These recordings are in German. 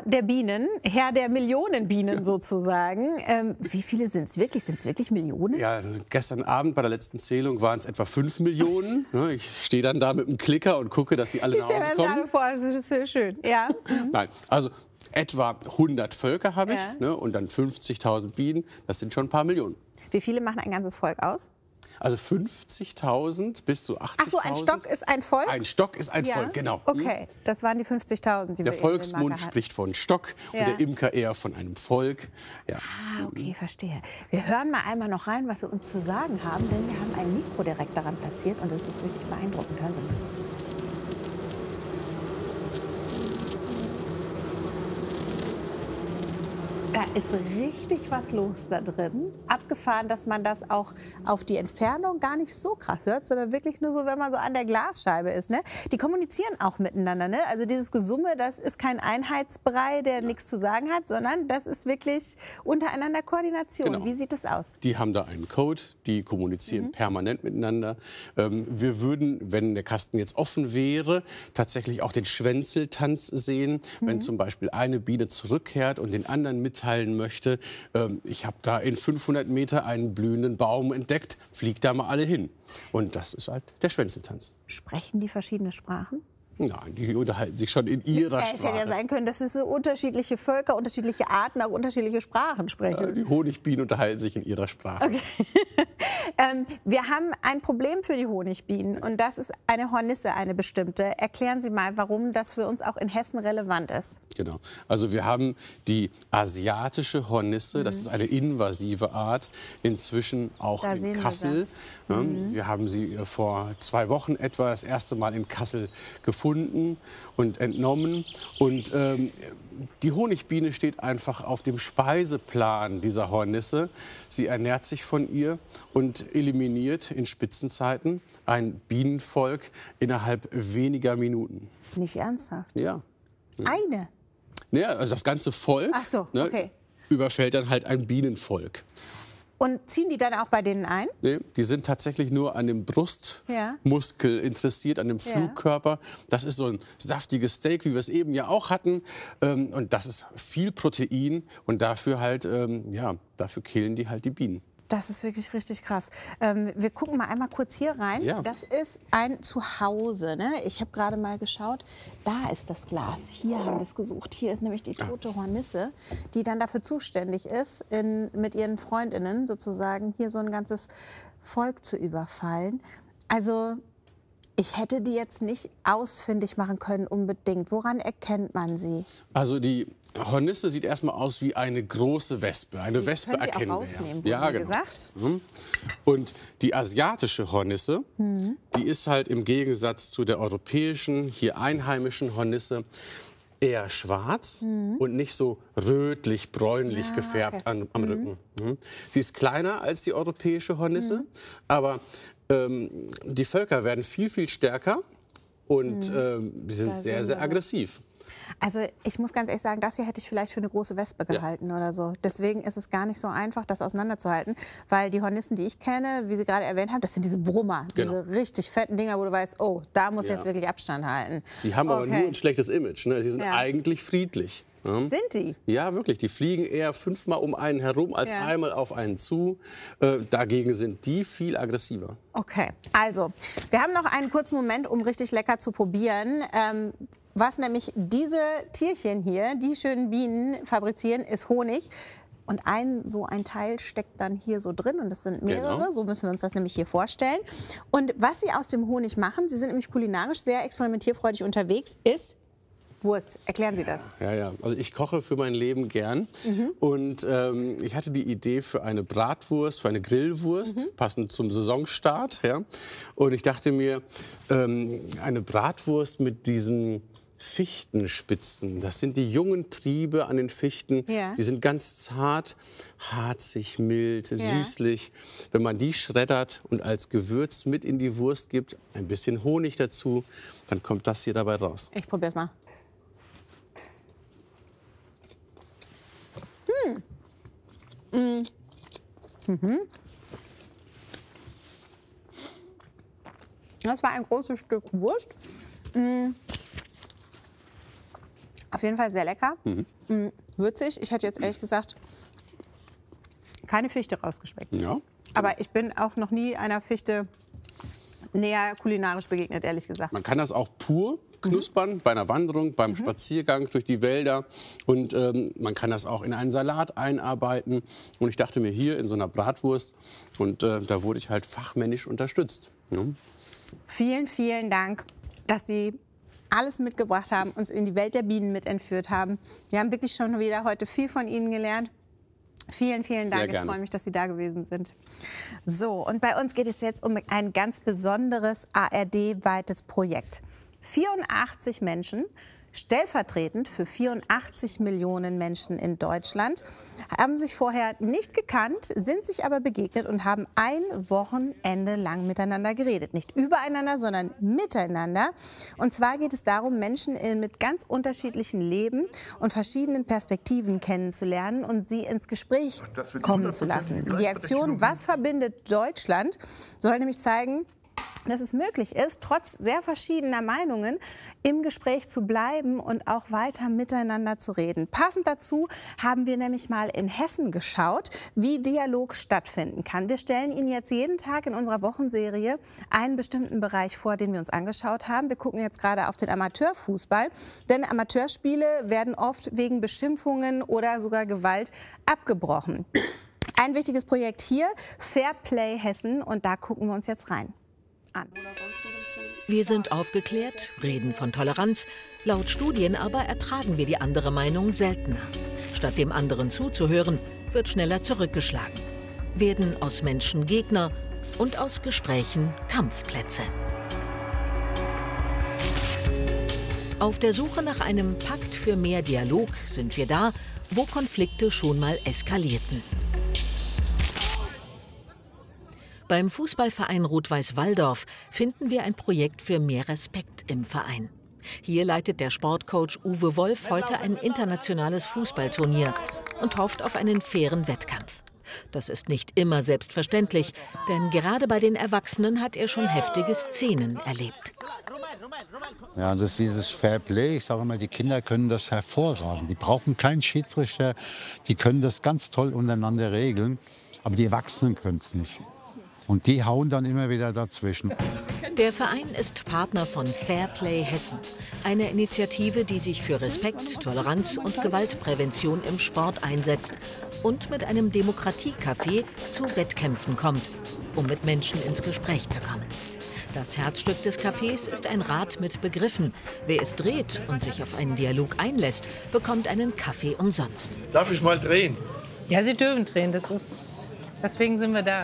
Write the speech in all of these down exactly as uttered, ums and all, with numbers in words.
der Bienen, Herr der Millionen Bienen sozusagen. Ähm, wie viele sind es wirklich? Sind es wirklich Millionen? Ja, gestern Abend bei der letzten Zählung waren es etwa fünf Millionen. Ich stehe dann da mit dem Klicker und gucke, dass sie alle Ich nach Hause stelle mir das kommen. gerade vor, das ist sehr schön. Ja. Nein, also etwa hundert Völker habe ich, Ja. ne, und dann fünfzigtausend Bienen. Das sind schon ein paar Millionen. Wie viele machen ein ganzes Volk aus? Also fünfzigtausend bis zu Ach achtzigtausend. so, ein Stock ist ein Volk? Ein Stock ist ein Ja. Volk, genau. Okay, das waren die fünfzigtausend, die Der wir eben in den Volksmund Marker hatten. spricht von Stock Ja. und der Imker eher von einem Volk. Ja. Ah, okay, verstehe. Wir hören mal einmal noch rein, was Sie uns zu sagen haben, denn wir haben ein Mikro direkt daran platziert und das ist richtig beeindruckend. Hören Sie mal. Da ist richtig was los da drin. Abgefahren, dass man das auch auf die Entfernung gar nicht so krass hört, sondern wirklich nur so, wenn man so an der Glasscheibe ist. Ne? Die kommunizieren auch miteinander. Ne? Also dieses Gesumme, das ist kein Einheitsbrei, der nichts zu sagen hat, sondern das ist wirklich untereinander Koordination. Genau. Wie sieht das aus? Die haben da einen Code, die kommunizieren Mhm. permanent miteinander. Ähm, wir würden, wenn der Kasten jetzt offen wäre, tatsächlich auch den Schwänzeltanz sehen. Mhm. Wenn zum Beispiel eine Biene zurückkehrt und den anderen mitteilen möchte, ähm, ich habe da in fünfhundert Meter einen blühenden Baum entdeckt, fliegt da mal alle hin. Und das ist halt der Schwänzeltanz. Sprechen die verschiedene Sprachen? Nein, die unterhalten sich schon in ihrer Ja, es hätte ja Sprache. sein können, dass es so unterschiedliche Völker, unterschiedliche Arten, auch unterschiedliche Sprachen sprechen. Äh, Die Honigbienen unterhalten sich in ihrer Sprache. Okay. ähm, wir haben ein Problem für die Honigbienen und das ist eine Hornisse, eine bestimmte. Erklären Sie mal, warum das für uns auch in Hessen relevant ist. Genau. Also wir haben die asiatische Hornisse, das ist eine invasive Art, inzwischen auch Da sehen in wir Kassel. Ja, wir haben sie äh, vor zwei Wochen etwa das erste Mal in Kassel gefunden und entnommen. Und ähm, die Honigbiene steht einfach auf dem Speiseplan dieser Hornisse. Sie ernährt sich von ihr und eliminiert in Spitzenzeiten ein Bienenvolk innerhalb weniger Minuten. Nicht ernsthaft. Ja. Eine. Ja, also das ganze Volk, Ach so, ne, okay. überfällt dann halt ein Bienenvolk. Und ziehen die dann auch bei denen ein? Nee, die sind tatsächlich nur an dem Ja. Brustmuskel interessiert, an dem Ja. Flugkörper. Das ist so ein saftiges Steak, wie wir es eben ja auch hatten. Ähm, und das ist viel Protein und dafür halt, ähm, ja, dafür killen die halt die Bienen. Das ist wirklich richtig krass. Ähm, wir gucken mal einmal kurz hier rein. Ja. Das ist ein Zuhause. Ne? Ich habe gerade mal geschaut. Da ist das Glas. Hier haben wir es gesucht. Hier ist nämlich die tote Hornisse, die dann dafür zuständig ist, in, mit ihren Freundinnen sozusagen hier so ein ganzes Volk zu überfallen. Also ich hätte die jetzt nicht ausfindig machen können unbedingt. Woran erkennt man sie? Also die Hornisse sieht erstmal aus wie eine große Wespe. Eine Wespe können Sie auch erkennen rausnehmen, wir ja. wurde Ja, genau. gesagt. Mhm. Und die asiatische Hornisse, Mhm. die ist halt im Gegensatz zu der europäischen, hier einheimischen Hornisse eher schwarz und nicht so rötlich-bräunlich Ah, gefärbt okay. an, am Rücken. Mhm. Sie ist kleiner als die europäische Hornisse, aber ähm, die Völker werden viel, viel stärker und ähm, die sind Da sehr, sehen sehr wir aggressiv. Also ich muss ganz ehrlich sagen, das hier hätte ich vielleicht für eine große Wespe gehalten oder so. Deswegen ist es gar nicht so einfach, das auseinanderzuhalten, weil die Hornissen, die ich kenne, wie Sie gerade erwähnt haben, das sind diese Brummer, Genau. diese richtig fetten Dinger, wo du weißt, oh, da muss Ja. jetzt wirklich Abstand halten. Die haben aber Okay. nur ein schlechtes Image. Ne? Die sind Ja. eigentlich friedlich. Ja? Sind die? Ja, wirklich. Die fliegen eher fünfmal um einen herum als Ja. einmal auf einen zu. Äh, dagegen sind die viel aggressiver. Okay, also wir haben noch einen kurzen Moment, um richtig lecker zu probieren. Ähm, was nämlich diese Tierchen hier, die schönen Bienen fabrizieren, ist Honig. Und ein so ein Teil steckt dann hier so drin und das sind mehrere, Genau. so müssen wir uns das nämlich hier vorstellen. Und was sie aus dem Honig machen, sie sind nämlich kulinarisch sehr experimentierfreudig unterwegs, ist Wurst. Erklären Sie das. Ja, ja. Also ich koche für mein Leben gern. Und ähm, ich hatte die Idee für eine Bratwurst, für eine Grillwurst, passend zum Saisonstart. Ja. Und ich dachte mir, ähm, eine Bratwurst mit diesen Fichtenspitzen, das sind die jungen Triebe an den Fichten, Ja. die sind ganz zart, harzig, mild, Ja. süßlich. Wenn man die schreddert und als Gewürz mit in die Wurst gibt, ein bisschen Honig dazu, dann kommt das hier dabei raus. Ich probiere es mal. Hm. Mm. Mhm. Das war ein großes Stück Wurst. Mm. Auf jeden Fall sehr lecker. Mhm. Mhm. Würzig. Ich hätte jetzt ehrlich gesagt keine Fichte rausgeschmeckt. Ja. Aber ich bin auch noch nie einer Fichte näher kulinarisch begegnet, ehrlich gesagt. Man kann das auch pur knuspern, mhm. bei einer Wanderung, beim mhm. Spaziergang durch die Wälder. Und ähm, man kann das auch in einen Salat einarbeiten. Und ich dachte mir, hier in so einer Bratwurst, und äh, da wurde ich halt fachmännisch unterstützt. Ja. Vielen, vielen Dank, dass Sie alles mitgebracht haben, uns in die Welt der Bienen mit entführt haben. Wir haben wirklich schon wieder heute viel von Ihnen gelernt. Vielen, vielen Dank. Ich freue mich, dass Sie da gewesen sind. So, und bei uns geht es jetzt um ein ganz besonderes A R D-weites Projekt. vierundachtzig Menschen, stellvertretend für vierundachtzig Millionen Menschen in Deutschland, haben sich vorher nicht gekannt, sind sich aber begegnet und haben ein Wochenende lang miteinander geredet. Nicht übereinander, sondern miteinander. Und zwar geht es darum, Menschen mit ganz unterschiedlichen Leben und verschiedenen Perspektiven kennenzulernen und sie ins Gespräch kommen zu lassen. Die Aktion Was verbindet Deutschland soll nämlich zeigen, dass es möglich ist, trotz sehr verschiedener Meinungen im Gespräch zu bleiben und auch weiter miteinander zu reden. Passend dazu haben wir nämlich mal in Hessen geschaut, wie Dialog stattfinden kann. Wir stellen Ihnen jetzt jeden Tag in unserer Wochenserie einen bestimmten Bereich vor, den wir uns angeschaut haben. Wir gucken jetzt gerade auf den Amateurfußball, denn Amateurspiele werden oft wegen Beschimpfungen oder sogar Gewalt abgebrochen. Ein wichtiges Projekt hier, Fair Play Hessen, und da gucken wir uns jetzt rein. An. Wir sind aufgeklärt, reden von Toleranz. Laut Studien aber ertragen wir die andere Meinung seltener. Statt dem anderen zuzuhören, wird schneller zurückgeschlagen. Werden aus Menschen Gegner und aus Gesprächen Kampfplätze. Auf der Suche nach einem Pakt für mehr Dialog sind wir da, wo Konflikte schon mal eskalierten. Beim Fußballverein Rot-Weiß Walldorf finden wir ein Projekt für mehr Respekt im Verein. Hier leitet der Sportcoach Uwe Wolf heute ein internationales Fußballturnier und hofft auf einen fairen Wettkampf. Das ist nicht immer selbstverständlich, denn gerade bei den Erwachsenen hat er schon heftige Szenen erlebt. Ja, das ist dieses Fair Play. Ich sage immer, die Kinder können das hervorragend. Die brauchen keinen Schiedsrichter, die können das ganz toll untereinander regeln, aber die Erwachsenen können es nicht. Und die hauen dann immer wieder dazwischen. Der Verein ist Partner von Fair Play Hessen, eine Initiative, die sich für Respekt, Toleranz und Gewaltprävention im Sport einsetzt und mit einem Demokratiecafé zu Wettkämpfen kommt, um mit Menschen ins Gespräch zu kommen. Das Herzstück des Cafés ist ein Rad mit Begriffen. Wer es dreht und sich auf einen Dialog einlässt, bekommt einen Kaffee umsonst. Darf ich mal drehen? Ja, Sie dürfen drehen. Das ist, deswegen sind wir da.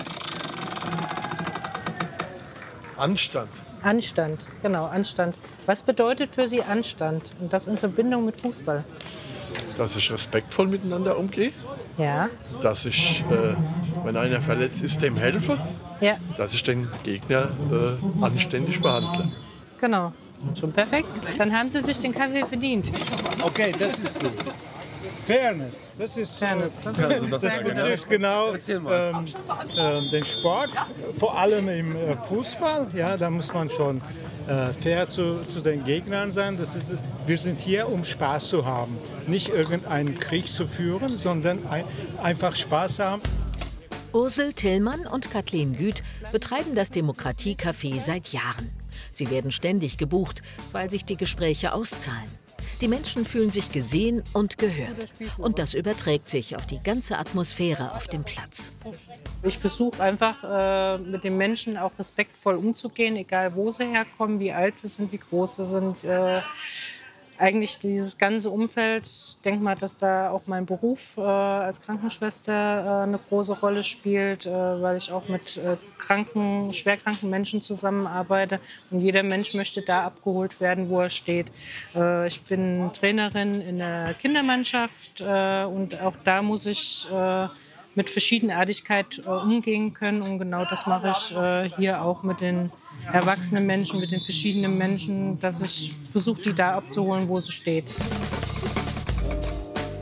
Anstand. Anstand, genau, Anstand. Was bedeutet für Sie Anstand? Und das in Verbindung mit Fußball? Dass ich respektvoll miteinander umgehe. Ja. Dass ich, äh, wenn einer verletzt ist, dem helfe. Ja. Dass ich den Gegner äh, anständig behandle. Genau. Schon perfekt. Dann haben Sie sich den Kaffee verdient. Okay, das ist gut. Fairness, das ist Fairness. Das, das, das betrifft genau ähm, äh, den Sport, vor allem im äh, Fußball. Ja, da muss man schon äh, fair zu, zu den Gegnern sein. Das ist das. Wir sind hier, um Spaß zu haben, nicht irgendeinen Krieg zu führen, sondern ein, einfach Spaß haben. Ursel Tillmann und Kathleen Güth betreiben das Demokratiecafé seit Jahren. Sie werden ständig gebucht, weil sich die Gespräche auszahlen. Die Menschen fühlen sich gesehen und gehört. Und das überträgt sich auf die ganze Atmosphäre auf dem Platz. Ich versuche einfach, äh, mit den Menschen auch respektvoll umzugehen, egal wo sie herkommen, wie alt sie sind, wie groß sie sind. Äh, eigentlich dieses ganze Umfeld, ich denke mal, dass da auch mein Beruf äh, als Krankenschwester äh, eine große Rolle spielt, äh, weil ich auch mit äh, kranken, schwerkranken Menschen zusammenarbeite. Und jeder Mensch möchte da abgeholt werden, wo er steht. Äh, ich bin Trainerin in der Kindermannschaft äh, und auch da muss ich äh, mit Verschiedenartigkeit äh, umgehen können. Und genau das mache ich äh, hier auch mit den erwachsenen Menschen, mit den verschiedenen Menschen, dass ich versuche, die da abzuholen, wo sie steht.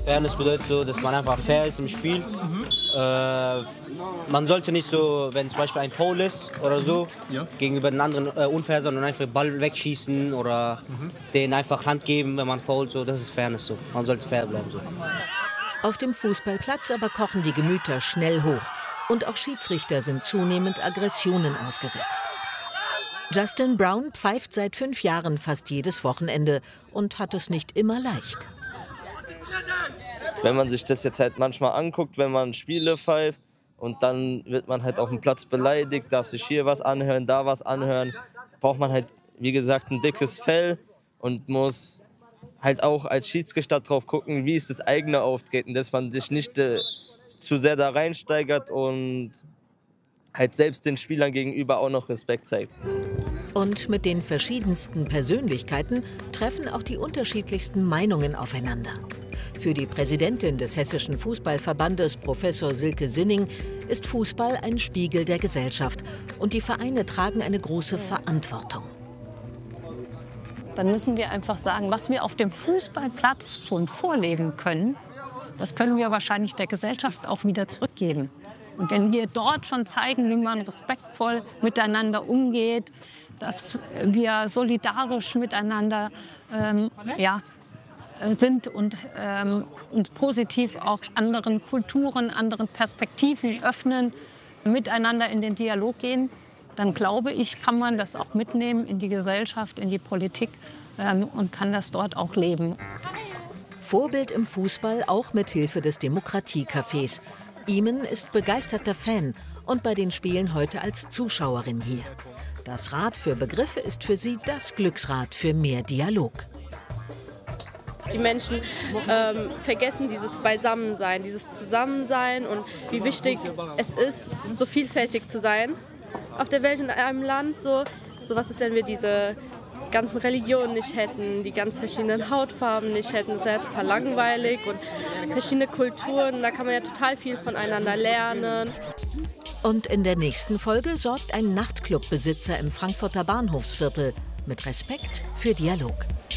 Fairness bedeutet so, dass man einfach fair ist im Spiel. Mhm. Äh, man sollte nicht so, wenn zum Beispiel ein Foul ist oder so, ja. gegenüber den anderen äh, unfair, sondern einfach den Ball wegschießen oder mhm. denen einfach Hand geben, wenn man foult. So, das ist Fairness so. Man sollte fair bleiben. So. Auf dem Fußballplatz aber kochen die Gemüter schnell hoch. Und auch Schiedsrichter sind zunehmend Aggressionen ausgesetzt. Justin Brown pfeift seit fünf Jahren fast jedes Wochenende und hat es nicht immer leicht. Wenn man sich das jetzt halt manchmal anguckt, wenn man Spiele pfeift und dann wird man halt auf dem Platz beleidigt, darf sich hier was anhören, da was anhören, braucht man halt, wie gesagt, ein dickes Fell und muss halt auch als Schiedsrichter drauf gucken, wie ist das eigene Auftreten, dass man sich nicht äh, zu sehr da reinsteigert und halt selbst den Spielern gegenüber auch noch Respekt zeigt. Und mit den verschiedensten Persönlichkeiten treffen auch die unterschiedlichsten Meinungen aufeinander. Für die Präsidentin des Hessischen Fußballverbandes, Professor Silke Sinning, ist Fußball ein Spiegel der Gesellschaft. Und die Vereine tragen eine große Verantwortung. Dann müssen wir einfach sagen, was wir auf dem Fußballplatz schon vorleben können, das können wir wahrscheinlich der Gesellschaft auch wieder zurückgeben. Und wenn wir dort schon zeigen, wie man respektvoll miteinander umgeht, dass wir solidarisch miteinander ähm, ja, sind und ähm, uns positiv auch anderen Kulturen, anderen Perspektiven öffnen, miteinander in den Dialog gehen, dann glaube ich, kann man das auch mitnehmen in die Gesellschaft, in die Politik ähm, und kann das dort auch leben. Vorbild im Fußball auch mit Hilfe des Demokratiecafés. Imen ist begeisterter Fan und bei den Spielen heute als Zuschauerin hier. Das Rad für Begriffe ist für sie das Glücksrad für mehr Dialog. Die Menschen ähm, vergessen dieses Beisammensein, dieses Zusammensein und wie wichtig es ist, so vielfältig zu sein auf der Welt in einem Land. So, so was ist, wenn wir diese ganzen Religionen nicht hätten, die ganz verschiedenen Hautfarben nicht hätten. Das wäre ja total langweilig und verschiedene Kulturen, da kann man ja total viel voneinander lernen. Und in der nächsten Folge sorgt ein Nachtclubbesitzer im Frankfurter Bahnhofsviertel mit Respekt für Dialog.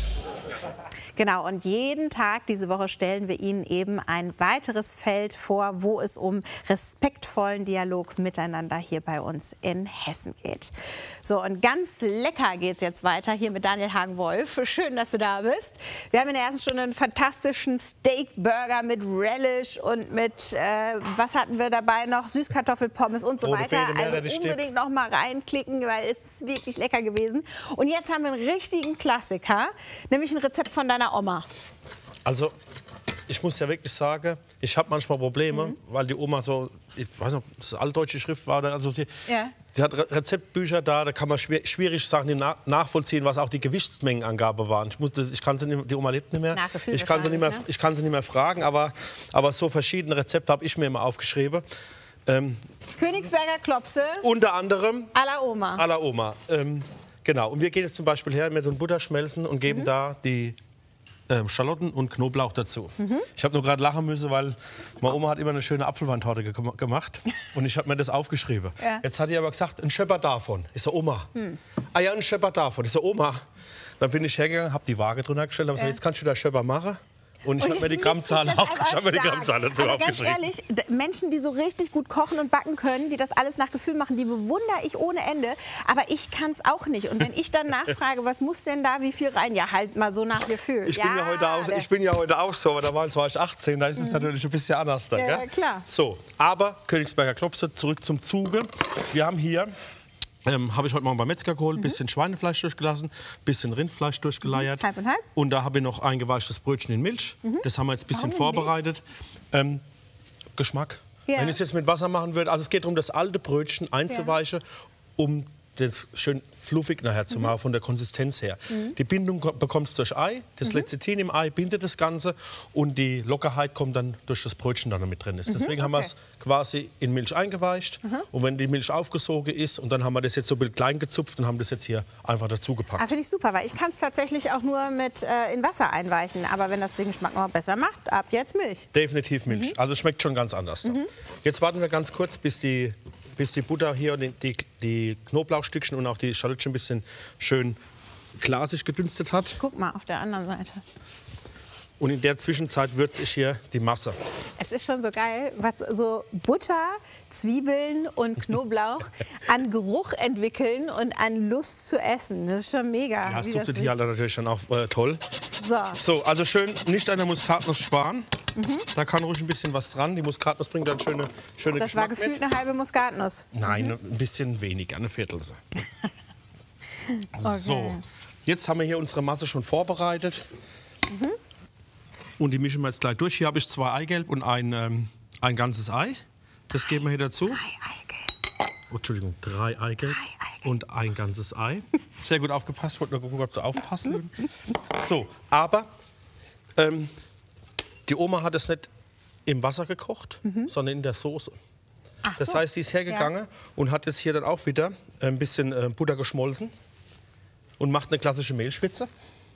Genau, und jeden Tag diese Woche stellen wir Ihnen eben ein weiteres Feld vor, wo es um respektvollen Dialog miteinander hier bei uns in Hessen geht. So, und ganz lecker geht es jetzt weiter hier mit Daniel Hagen-Wolf. Schön, dass du da bist. Wir haben in der ersten Stunde einen fantastischen Steakburger mit Relish und mit, äh, was hatten wir dabei noch, Süßkartoffelpommes und so weiter. Also unbedingt noch mal reinklicken, weil es ist wirklich lecker gewesen. Und jetzt haben wir einen richtigen Klassiker, nämlich ein Rezept von deiner Oma. Also, ich muss ja wirklich sagen, ich habe manchmal Probleme, mhm. weil die Oma so, ich weiß nicht, ob das altdeutsche Schrift war, also sie, ja. die hat Rezeptbücher da, da kann man schwer, schwierig Sachen nachvollziehen, was auch die Gewichtsmengenangabe waren. Ich, muss das, ich kann sie nicht, die Oma lebt nicht mehr, ich kann, sie nicht mehr ne? ich kann sie nicht mehr fragen, aber, aber so verschiedene Rezepte habe ich mir immer aufgeschrieben. Ähm, Königsberger Klopse. Unter anderem. À la Oma. À la Oma. Ähm, genau, und wir gehen jetzt zum Beispiel her mit den Butterschmelzen und geben mhm. da die Ähm, Schalotten und Knoblauch dazu. Mhm. Ich habe nur gerade lachen müssen, weil meine Oma hat immer eine schöne Apfelweintorte ge gemacht und ich habe mir das aufgeschrieben. Ja. Jetzt hat die aber gesagt, ein Schepper davon. Ist der Oma. Hm. Ah ja, ein Schepper davon. Ist der Oma. Dann bin ich hergegangen, habe die Waage drunter gestellt, habe ja. gesagt, jetzt kannst du da Schepper machen. Und ich habe mir die Grammzahl hab mir die Grammzahl dazu Aber aufgeschrieben. Ganz ehrlich, Menschen, die so richtig gut kochen und backen können, die das alles nach Gefühl machen, die bewundere ich ohne Ende. Aber ich kann es auch nicht. Und wenn ich dann nachfrage, was muss denn da, wie viel rein? Ja, halt mal so nach Gefühl. Ich, ja, bin, ja heute auch, ich bin ja heute auch so, aber da war ich achtzehn, da ist es mhm. natürlich ein bisschen anders. Dann, ja, ja, klar. So, aber Königsberger Klopse, zurück zum Zuge. Wir haben hier... Ähm, habe ich heute Morgen beim Metzger geholt, ein mhm. bisschen Schweinefleisch durchgelassen, ein bisschen Rindfleisch durchgeleiert. Halb und halb. Und da habe ich noch eingeweichtes Brötchen in Milch. Mhm. Das haben wir jetzt ein bisschen Warum vorbereitet. Ähm, Geschmack. Ja. Wenn ich es jetzt mit Wasser machen würde, also es geht darum, das alte Brötchen einzuweichen, ja. um das schön fluffig nachher zu machen, mhm. von der Konsistenz her. Mhm. Die Bindung bekommst du durch Ei, das mhm. Lecithin im Ei bindet das Ganze und die Lockerheit kommt dann durch das Brötchen, das da mit drin ist. Mhm. Deswegen okay. haben wir es quasi in Milch eingeweicht mhm. und wenn die Milch aufgesogen ist und dann haben wir das jetzt so ein bisschen klein gezupft und haben das jetzt hier einfach dazu gepackt. Ah, finde ich super, weil ich kann es tatsächlich auch nur mit äh, in Wasser einweichen, aber wenn das den Geschmack noch besser macht, ab jetzt Milch. Definitiv Milch, mhm. also schmeckt schon ganz anders. Mhm. Jetzt warten wir ganz kurz, bis die bis die Butter hier und die, die Knoblauchstückchen und auch die Schalottchen ein bisschen schön glasig gedünstet hat. Guck mal auf der anderen Seite. Und in der Zwischenzeit würze ich hier die Masse. Es ist schon so geil, was so Butter, Zwiebeln und Knoblauch an Geruch entwickeln und an Lust zu essen. Das ist schon mega. Ja, das wie duftet das hier alle natürlich dann auch äh, toll. So. So, also schön nicht an der Muskatnuss sparen. Mhm. Da kann ruhig ein bisschen was dran. Die Muskatnuss bringt dann schöne, schöne Das war Geschmack gefühlt mit. eine halbe Muskatnuss. Nein, Mhm. ein bisschen weniger, eine Viertel. Okay. So, jetzt haben wir hier unsere Masse schon vorbereitet. Mhm. Und die mischen wir jetzt gleich durch. Hier habe ich zwei Eigelb und ein, ähm, ein ganzes Ei. Das drei, geben wir hier dazu. Drei Eigelb. Oh, Entschuldigung, drei Eigelb drei Eigelb und ein ganzes Ei. Sehr gut aufgepasst. Ich wollte nur gucken, ob Sie aufpassen würden. So, aber ähm, die Oma hat es nicht im Wasser gekocht, mhm. sondern in der Soße. Ach das so. heißt, sie ist hergegangen ja. und hat jetzt hier dann auch wieder ein bisschen äh, Butter geschmolzen und macht eine klassische Mehlspitze.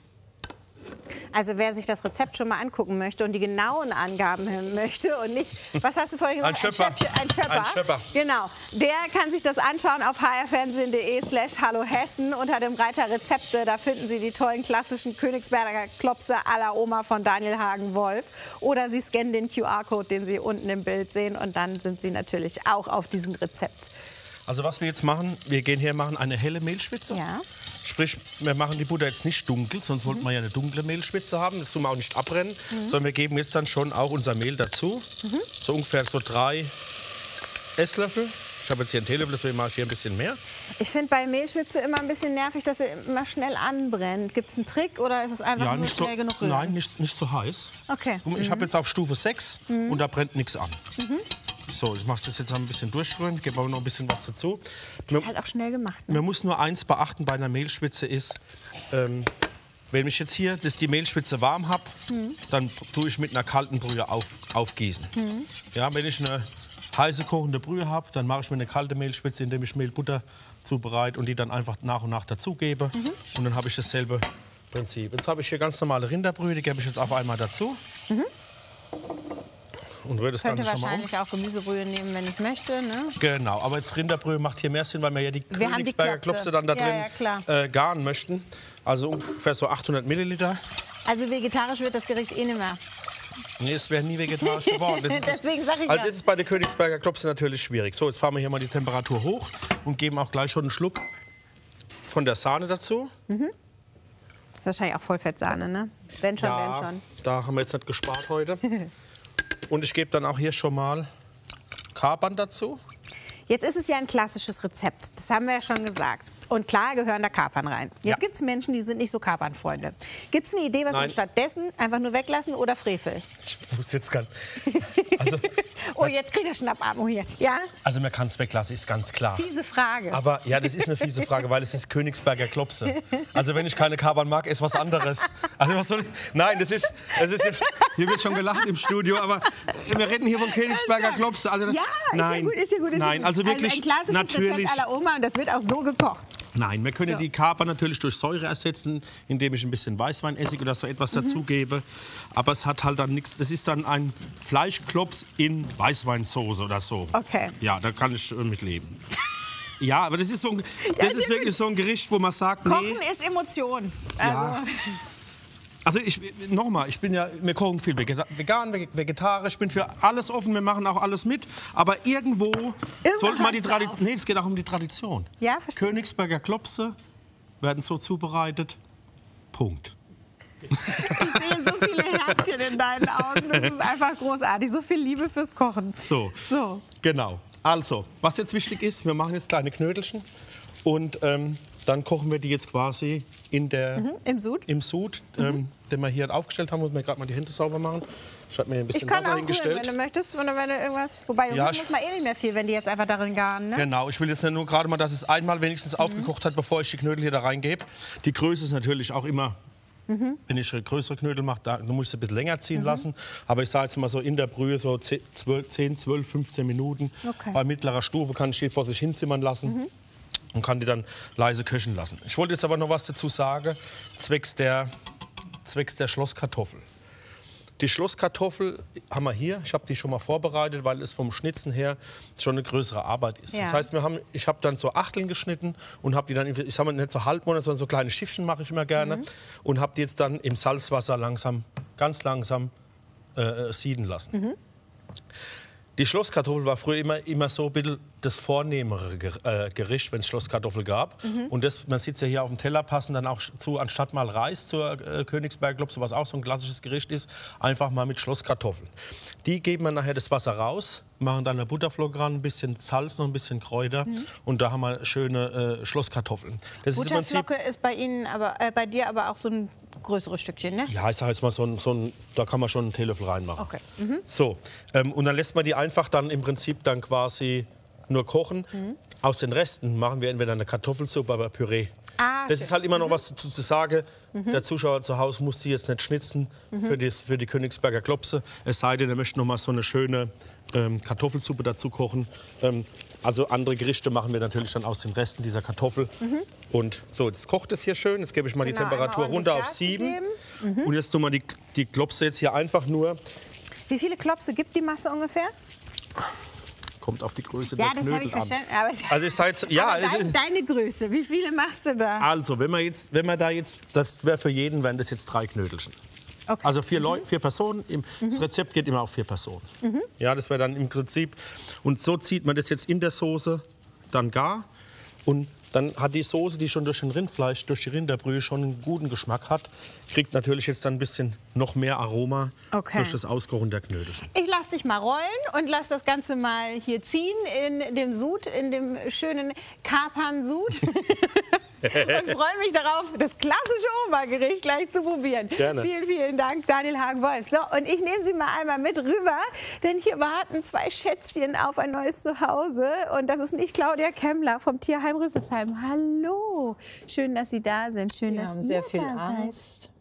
Also wer sich das Rezept schon mal angucken möchte und die genauen Angaben hören möchte und nicht, was hast du vorhin gesagt? Ein Schöpper. Ein, Schöpf, ein Schöpper. Ein Schöpper. Genau. Der kann sich das anschauen auf h r fernsehen punkt de slash hallo Hessen unter dem Reiter Rezepte. Da finden Sie die tollen klassischen Königsberger Klopse à la Oma von Daniel Hagen-Wolf. Oder Sie scannen den Q R-Code, den Sie unten im Bild sehen. Und dann sind Sie natürlich auch auf diesem Rezept. Also was wir jetzt machen, wir gehen hier machen eine helle Mehlspitze. Ja. Sprich, wir machen die Butter jetzt nicht dunkel, sonst mhm. wollten wir ja eine dunkle Mehlspitze haben. Das tun wir auch nicht abbrennen, mhm. sondern wir geben jetzt dann schon auch unser Mehl dazu. Mhm. So ungefähr so drei Esslöffel. Ich habe jetzt hier einen Teelöffel, deswegen mache ich hier ein bisschen mehr. Ich finde bei Mehlspitze immer ein bisschen nervig, dass sie immer schnell anbrennt. Gibt es einen Trick oder ist es einfach ja, nur nicht schnell so, genug rühren? Nein, nicht, nicht so heiß. Okay. Und ich mhm. habe jetzt auf Stufe sechs mhm. und da brennt nichts an. Mhm. So, ich mache das jetzt ein bisschen durchrühren, gebe aber noch ein bisschen was dazu. Das ist halt auch schnell gemacht. Ne? Man muss nur eins beachten bei einer Mehlspitze ist, ähm, wenn ich jetzt hier das die Mehlspitze warm habe, mhm. dann tue ich mit einer kalten Brühe auf, aufgießen. Mhm. Ja, wenn ich eine heiße kochende Brühe habe, dann mache ich mir eine kalte Mehlspitze, indem ich Mehl, Butter zubereite und die dann einfach nach und nach dazugebe. Mhm. Und dann habe ich dasselbe Prinzip. Jetzt habe ich hier ganz normale Rinderbrühe, die gebe ich jetzt auf einmal dazu. Mhm. Und rühre das Könnte Ganze schon mal um. wahrscheinlich auch Gemüsebrühe nehmen, wenn ich möchte. Ne? Genau, aber jetzt Rinderbrühe macht hier mehr Sinn, weil wir ja die wir Königsberger die Klopse dann da drin ja, ja, äh, garen möchten. Also ungefähr so achthundert Milliliter. Also vegetarisch wird das Gericht eh nicht mehr. Nee, es wäre nie vegetarisch geworden. Das ist, Deswegen sage ich also das ist bei der Königsberger Klopse natürlich schwierig. So, jetzt fahren wir hier mal die Temperatur hoch und geben auch gleich schon einen Schluck von der Sahne dazu. Mhm. Wahrscheinlich auch Vollfettsahne, ne? Wenn schon, ja, wenn schon. Da haben wir jetzt nicht gespart heute. Und ich gebe dann auch hier schon mal Kapern dazu. Jetzt ist es ja ein klassisches Rezept, das haben wir ja schon gesagt. Und klar gehören da Kapern rein. Jetzt Ja. gibt es Menschen, die sind nicht so Kapernfreunde. Gibt es eine Idee, was Nein. man stattdessen einfach nur weglassen oder Frevel? Ich muss jetzt ganz. Also, Oh, jetzt kriegt er Schnappatmung hier. Ja? also man kann es weglassen, ist ganz klar. Fiese Frage. Aber ja, das ist eine fiese Frage, weil es ist Königsberger Klopse. Also wenn ich keine Kapern mag, ist was anderes. Also was soll ich? Nein, das ist, das ist hier wird schon gelacht im Studio, aber wir reden hier von Königsberger Klopse. Also, ja, nein, ist ja gut, ist ja gut. Ist nein, ja gut. also wirklich ein klassisches natürlich. Rezept à la Oma und das wird auch so gekocht. Nein, wir können So. die Kapern natürlich durch Säure ersetzen, indem ich ein bisschen Weißweinessig oder so etwas Mhm. dazugebe. Aber es hat halt dann nichts. Das ist dann ein Fleischklops in Weißweinsoße oder so. Okay. Ja, da kann ich äh, mit leben. Ja, aber das ist, so ein, Ja, das ist ist ja wirklich so ein Gericht, wo man sagt, Kochen nee. ist Emotion. Ja. Also, Also ich, nochmal, ich bin ja, wir kochen viel vegeta- vegan, vege- vegetarisch, ich bin für alles offen, wir machen auch alles mit. Aber irgendwo sollte man die hört's Tradition, auf. nee, es geht auch um die Tradition. Ja, verstehe. Königsberger Klopse werden so zubereitet, Punkt. Ich sehe so viele Herzchen in deinen Augen. Das ist einfach großartig. So viel Liebe fürs Kochen. So, So. genau. Also, was jetzt wichtig ist, wir machen jetzt kleine Knödelchen und ähm, dann kochen wir die jetzt quasi in der, Mhm, im Sud. im Sud, ähm, den wir hier aufgestellt haben. Muss mir gerade mal die Hände sauber machen. Ich habe mir hier ein Ich bisschen kann Wasser auch rühren, hingestellt. wenn du möchtest. Oder wenn du irgendwas. Wobei, Ja, rühren ich- muss man eh nicht mehr viel, wenn die jetzt einfach darin garen. Ne? Genau, ich will jetzt nur gerade mal, dass es einmal wenigstens Mhm. aufgekocht hat, bevor ich die Knödel hier da reingebe. Die Größe ist natürlich auch immer, Mhm. wenn ich größere Knödel mache, da muss ich sie ein bisschen länger ziehen Mhm. lassen. Aber ich sage jetzt mal so in der Brühe so zehn, zwölf, fünfzehn Minuten. Okay. Bei mittlerer Stufe kann ich die vor sich hinzimmern lassen. Mhm. Und kann die dann leise köcheln lassen. Ich wollte jetzt aber noch was dazu sagen, zwecks der, zwecks der Schlosskartoffel. Die Schlosskartoffel haben wir hier. Ich habe die schon mal vorbereitet, weil es vom Schnitzen her schon eine größere Arbeit ist. Ja. Das heißt, wir haben, ich habe dann so Achteln geschnitten und habe die dann, ich sage mal nicht so Halbmonate, sondern so kleine Schiffchen mache ich immer gerne. Mhm. Und habe die jetzt dann im Salzwasser langsam, ganz langsam äh, sieden lassen. Mhm. Die Schlosskartoffel war früher immer, immer so ein bisschen das vornehmere Gericht, wenn es Schlosskartoffel gab. Mhm. Und das, man sieht ja hier auf dem Teller, passen dann auch zu, anstatt mal Reis zur äh, Königsberger-Klopse, was auch so ein klassisches Gericht ist, einfach mal mit Schlosskartoffeln. Die geben wir nachher das Wasser raus, machen dann eine Butterflocke ran, ein bisschen Salz, noch ein bisschen Kräuter. Mhm. Und da haben wir schöne äh, Schlosskartoffeln. Das Butterflocke ist, ist bei Ihnen, aber äh, bei dir aber auch so ein größeres Stückchen, ne? Ja, ich sage jetzt mal, so ein, so ein, da kann man schon einen Teelöffel reinmachen. Okay. Mhm. So, ähm, und dann lässt man die einfach dann im Prinzip dann quasi nur kochen. Mhm. Aus den Resten machen wir entweder eine Kartoffelsuppe oder Püree. Ah, das schön. ist halt immer noch Mhm. was zu, zu sagen. Mhm. Der Zuschauer zu Hause muss die jetzt nicht schnitzen Mhm. für, das, für die Königsberger Klopse. Es sei denn, er möchte noch mal so eine schöne ähm, Kartoffelsuppe dazu kochen. Ähm, also andere Gerichte machen wir natürlich dann aus den Resten dieser Kartoffel. Mhm. Und so, jetzt kocht es hier schön. Jetzt gebe ich mal Genau, die Temperatur runter auf sieben. Mhm. Und jetzt tun wir die, die Klopse jetzt hier einfach nur. Wie viele Klopse gibt die Masse ungefähr? Kommt auf die Größe Ja, der das habe ich Knödel an. verstanden. Aber es- Also, es heißt, ja, aber es dein, ist- deine Größe, wie viele machst du da? Also, wenn man jetzt, wenn man da jetzt, das wäre für jeden, wären das jetzt drei Knödelchen. Okay. Also vier, Leu Mhm. vier Personen. Im, Mhm. Das Rezept geht immer auf vier Personen. Mhm. Ja, das wäre dann im Prinzip. Und so zieht man das jetzt in der Soße dann gar. Und dann hat die Soße, die schon durch den Rindfleisch, durch die Rinderbrühe schon einen guten Geschmack hat, kriegt natürlich jetzt dann ein bisschen noch mehr Aroma Okay. durch das Auskochen der Knödelchen. Ich lasse dich mal rollen und lass das Ganze mal hier ziehen in dem Sud, in dem schönen Kapern-Sud. Und freue mich darauf, das klassische Obergericht gleich zu probieren. Gerne. Vielen, vielen Dank, Daniel Hagen-Wolf. So, und ich nehme Sie mal einmal mit rüber, denn hier warten zwei Schätzchen auf ein neues Zuhause. Und das ist nicht Claudia Kemmler vom Tierheim Rüsselsheim. Hallo, schön, dass Sie da sind. Schön, Wir dass haben ihr sehr viel da seid. Angst.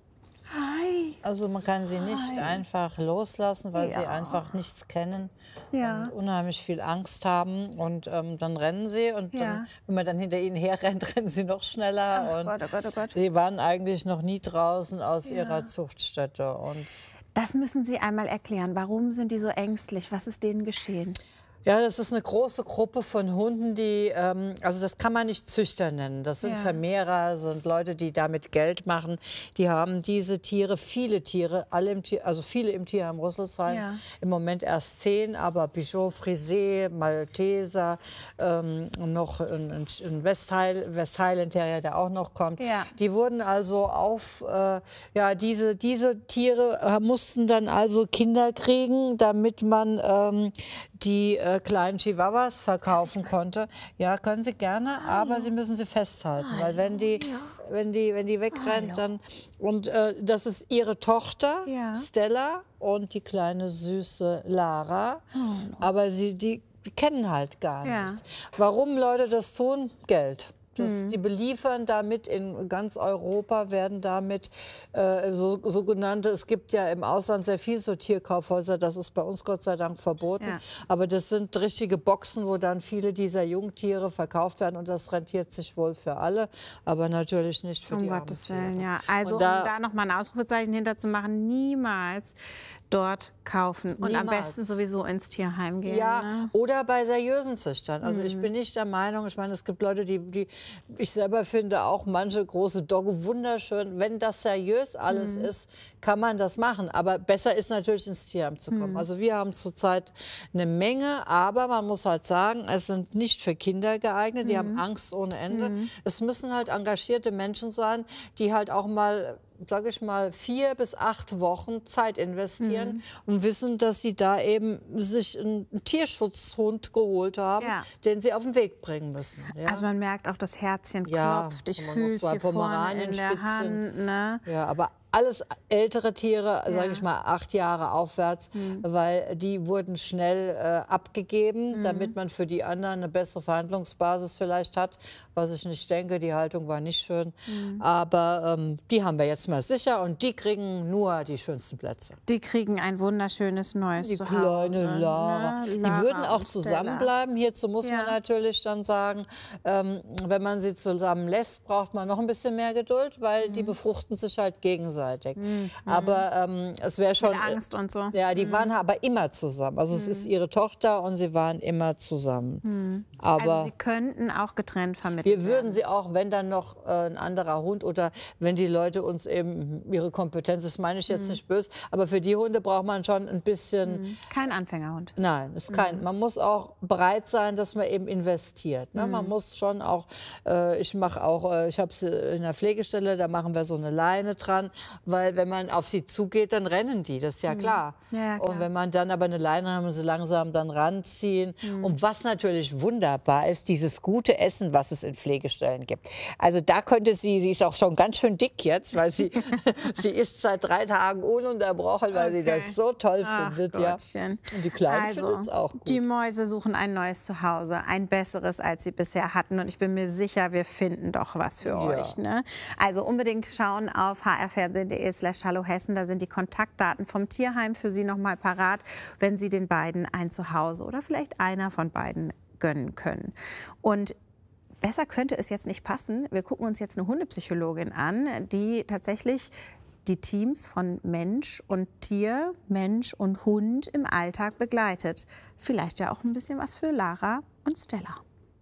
Hi. Also man kann sie nicht Hi. einfach loslassen, weil Ja. sie einfach nichts kennen Ja. und unheimlich viel Angst haben. Und ähm, dann rennen sie und Ja. dann, wenn man dann hinter ihnen herrennt, rennen sie noch schneller. Ach und Gott, oh Gott, oh Gott. Die waren eigentlich noch nie draußen aus Ja. ihrer Zuchtstätte. Und Das müssen Sie einmal erklären. Warum sind die so ängstlich? Was ist denen geschehen? ja, das ist eine große Gruppe von Hunden, die, ähm, also das kann man nicht Züchter nennen. Das sind Ja. Vermehrer, sind Leute, die damit Geld machen. Die haben diese Tiere, viele Tiere, alle im Tier, also viele im Tierheim Rüsselsheim. Ja. Im Moment erst zehn, aber Bichon Frisé, Malteser, ähm, noch ein, ein Westheil, Westhighland Terrier, der auch noch kommt. Ja. Die wurden also auf, äh, ja, diese, diese Tiere äh, mussten dann also Kinder kriegen, damit man ähm, die äh, kleinen Chihuahuas verkaufen konnte. Ja, können Sie gerne, aber Sie müssen sie festhalten, weil wenn die, wenn die, wenn die wegrennt, dann und äh, das ist ihre Tochter Ja. Stella und die kleine süße Lara, aber sie die kennen halt gar Ja. nichts. Warum Leute das tun? Geld. Das, Mhm. Die beliefern damit in ganz Europa, werden damit äh, so, sogenannte, es gibt ja im Ausland sehr viel so Tierkaufhäuser, das ist bei uns Gott sei Dank verboten, Ja. aber das sind richtige Boxen, wo dann viele dieser Jungtiere verkauft werden und das rentiert sich wohl für alle, aber natürlich nicht für Um die Gottes armen Tiere. Willen, ja. Also Und da- um da noch mal ein Ausrufezeichen hinterzumachen, niemals dort kaufen und am Niemals. besten sowieso ins Tierheim gehen. Ja, Ne? oder bei seriösen Züchtern. Also ich Mhm. bin nicht der Meinung, ich meine, es gibt Leute, die, die ich selber finde auch manche große Dogge wunderschön. Wenn das seriös alles Mhm. ist, kann man das machen. Aber besser ist natürlich ins Tierheim zu kommen. Mhm. Also wir haben zurzeit eine Menge, aber man muss halt sagen, es sind nicht für Kinder geeignet. Die Mhm. haben Angst ohne Ende. Mhm. Es müssen halt engagierte Menschen sein, die halt auch mal, sage ich mal, vier bis acht Wochen Zeit investieren Mhm. und wissen, dass sie da eben sich einen Tierschutzhund geholt haben, Ja. den sie auf den Weg bringen müssen. Ja? Also man merkt auch, das Herzchen Ja, klopft, ich wenn man fühle noch es zwei hier vorne in der Pomeranienspitzchen- Hand. Ne? Ja, aber alles ältere Tiere, Ja. sage ich mal acht Jahre aufwärts, Mhm. weil die wurden schnell äh, abgegeben, Mhm. damit man für die anderen eine bessere Verhandlungsbasis vielleicht hat, was ich nicht denke. Die Haltung war nicht schön, Mhm. aber ähm, die haben wir jetzt mal sicher und die kriegen nur die schönsten Plätze. Die kriegen ein wunderschönes neues Die Zuhause. kleine Lara. Ne? Die Lara würden auch und Stella. zusammenbleiben. Hierzu muss Ja. man natürlich dann sagen, ähm, wenn man sie zusammen lässt, braucht man noch ein bisschen mehr Geduld, weil die befruchten sich halt gegenseitig. einseitig. Mhm. Aber ähm, es wäre schon... Mit Angst und so. Ja, die mhm. waren aber immer zusammen. Also mhm. es ist ihre Tochter und sie waren immer zusammen. Mhm. Aber also sie könnten auch getrennt vermittelt wir würden werden. sie auch, wenn dann noch äh, ein anderer Hund oder wenn die Leute uns eben ihre Kompetenz, das meine ich jetzt mhm. nicht böse, aber für die Hunde braucht man schon ein bisschen... Mhm. Kein Anfängerhund. Nein, ist kein. Mhm. Man muss auch bereit sein, dass man eben investiert. Ne? Mhm. Man muss schon auch, äh, ich mache auch, äh, ich habe sie in der Pflegestelle, da machen wir so eine Leine dran, weil wenn man auf sie zugeht, dann rennen die, das ist ja klar. Mhm. Ja, klar. Und wenn man dann aber eine Leine haben, sie langsam dann ranziehen. Mhm. Und was natürlich wunderbar ist, dieses gute Essen, was es in Pflegestellen gibt. Also da könnte sie, sie ist auch schon ganz schön dick jetzt, weil sie, sie isst seit drei Tagen ununterbrochen, weil okay. sie das so toll Ach, findet. Ja. Und die Kleine also, findet es auch gut. Die Mäuse suchen ein neues Zuhause, ein besseres, als sie bisher hatten. Und ich bin mir sicher, wir finden doch was für ja. euch. Ne? Also unbedingt schauen auf h r fernsehen punkt de slash hallo Hessen. Da sind die Kontaktdaten vom Tierheim für Sie noch mal parat, wenn Sie den beiden ein Zuhause oder vielleicht einer von beiden gönnen können. Und besser könnte es jetzt nicht passen. Wir gucken uns jetzt eine Hundepsychologin an, die tatsächlich die Teams von Mensch und Tier, Mensch und Hund im Alltag begleitet. Vielleicht ja auch ein bisschen was für Lara und Stella.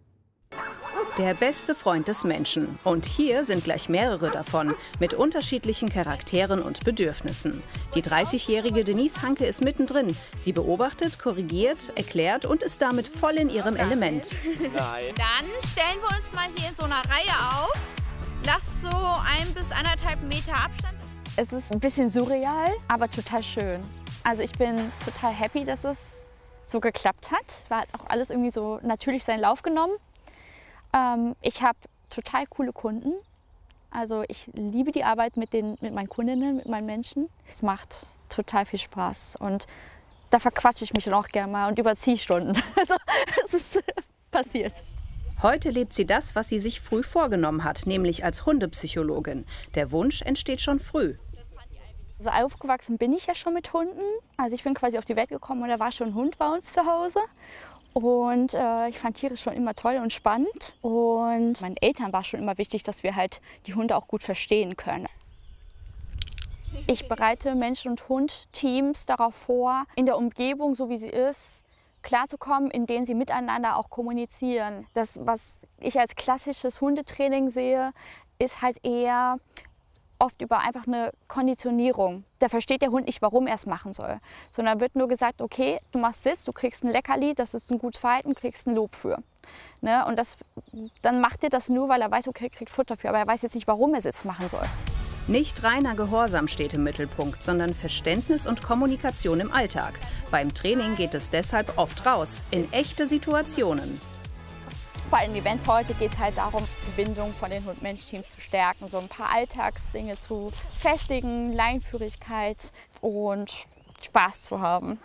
Der beste Freund des Menschen. Und hier sind gleich mehrere davon, mit unterschiedlichen Charakteren und Bedürfnissen. Die dreißigjährige Denise Hanke ist mittendrin. Sie beobachtet, korrigiert, erklärt und ist damit voll in ihrem Element. Nein. Dann stellen wir uns mal hier in so einer Reihe auf. Lasst so ein bis anderthalb Meter Abstand. Es ist ein bisschen surreal, aber total schön. Also ich bin total happy, dass es so geklappt hat. Es war halt auch alles irgendwie so natürlich seinen Lauf genommen. Ähm, ich habe total coole Kunden. Also ich liebe die Arbeit mit, den, mit meinen Kundinnen, mit meinen Menschen. Es macht total viel Spaß und da verquatsche ich mich dann auch gerne mal und überziehe Stunden. Also es ist passiert. Heute lebt sie das, was sie sich früh vorgenommen hat, nämlich als Hundepsychologin. Der Wunsch entsteht schon früh. Also aufgewachsen bin ich ja schon mit Hunden. Also ich bin quasi auf die Welt gekommen und da war schon ein Hund bei uns zu Hause. Und äh, ich fand Tiere schon immer toll und spannend. Und meinen Eltern war schon immer wichtig, dass wir halt die Hunde auch gut verstehen können. Ich bereite Mensch- und Hund-Teams darauf vor, in der Umgebung, so wie sie ist, klarzukommen, in denen sie miteinander auch kommunizieren. Das, was ich als klassisches Hundetraining sehe, ist halt eher oft über einfach eine Konditionierung. Da versteht der Hund nicht, warum er es machen soll. Sondern wird nur gesagt, okay, du machst Sitz, du kriegst ein Leckerli, das ist ein gutes Verhalten, du kriegst ein Lob für. Ne? Und das, dann macht er das nur, weil er weiß, okay, er kriegt Futter für, aber er weiß jetzt nicht, warum er Sitz machen soll. Nicht reiner Gehorsam steht im Mittelpunkt, sondern Verständnis und Kommunikation im Alltag. Beim Training geht es deshalb oft raus, in echte Situationen. Bei dem Event heute geht es halt darum, die Bindung von den Hund-Mensch-Teams zu stärken, so ein paar Alltagsdinge zu festigen, Leinführigkeit und Spaß zu haben.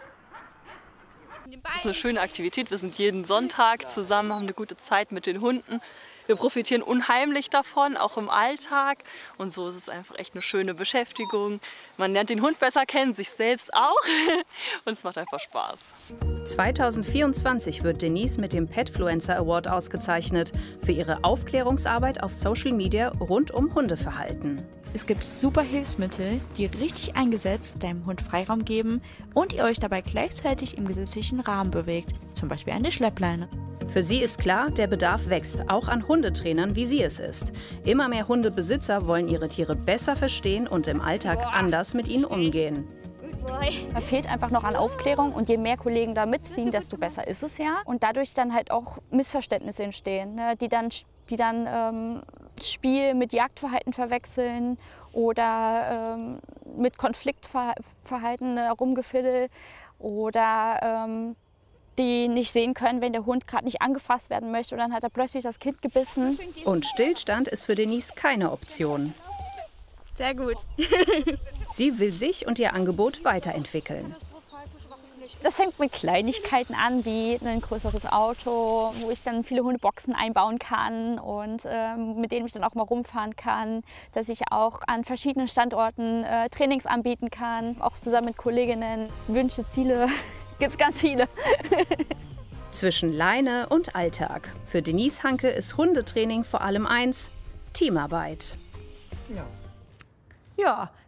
Das ist eine schöne Aktivität. Wir sind jeden Sonntag zusammen, haben eine gute Zeit mit den Hunden. Wir profitieren unheimlich davon, auch im Alltag. Und so ist es einfach echt eine schöne Beschäftigung. Man lernt den Hund besser kennen, sich selbst auch. Und es macht einfach Spaß. zweitausendvierundzwanzig wird Denise mit dem Petfluencer Award ausgezeichnet für ihre Aufklärungsarbeit auf Social Media rund um Hundeverhalten. Es gibt super Hilfsmittel, die richtig eingesetzt deinem Hund Freiraum geben und ihr euch dabei gleichzeitig im gesetzlichen Rahmen bewegt. Zum Beispiel eine Schleppleine. Für sie ist klar, der Bedarf wächst, auch an Hundetrainern, wie sie es ist. Immer mehr Hundebesitzer wollen ihre Tiere besser verstehen und im Alltag anders mit ihnen umgehen. Da fehlt einfach noch an Aufklärung und je mehr Kollegen da mitziehen, desto besser ist es ja. Und dadurch dann halt auch Missverständnisse entstehen, ne, die dann, die dann ähm, Spiel mit Jagdverhalten verwechseln oder ähm, mit Konfliktverhalten, ne, Rumgefiddel oder ähm, die nicht sehen können, wenn der Hund gerade nicht angefasst werden möchte und dann hat er plötzlich das Kind gebissen. Und Stillstand ist für Denise keine Option. Sehr gut. Sie will sich und ihr Angebot weiterentwickeln. Das fängt mit Kleinigkeiten an, wie ein größeres Auto, wo ich dann viele Hundeboxen einbauen kann und äh, mit denen ich dann auch mal rumfahren kann. Dass ich auch an verschiedenen Standorten äh, Trainings anbieten kann, auch zusammen mit Kolleginnen. Wünsche, Ziele, gibt es ganz viele. Zwischen Leine und Alltag. Für Denise Hanke ist Hundetraining vor allem eins: Teamarbeit. Ja. Ja,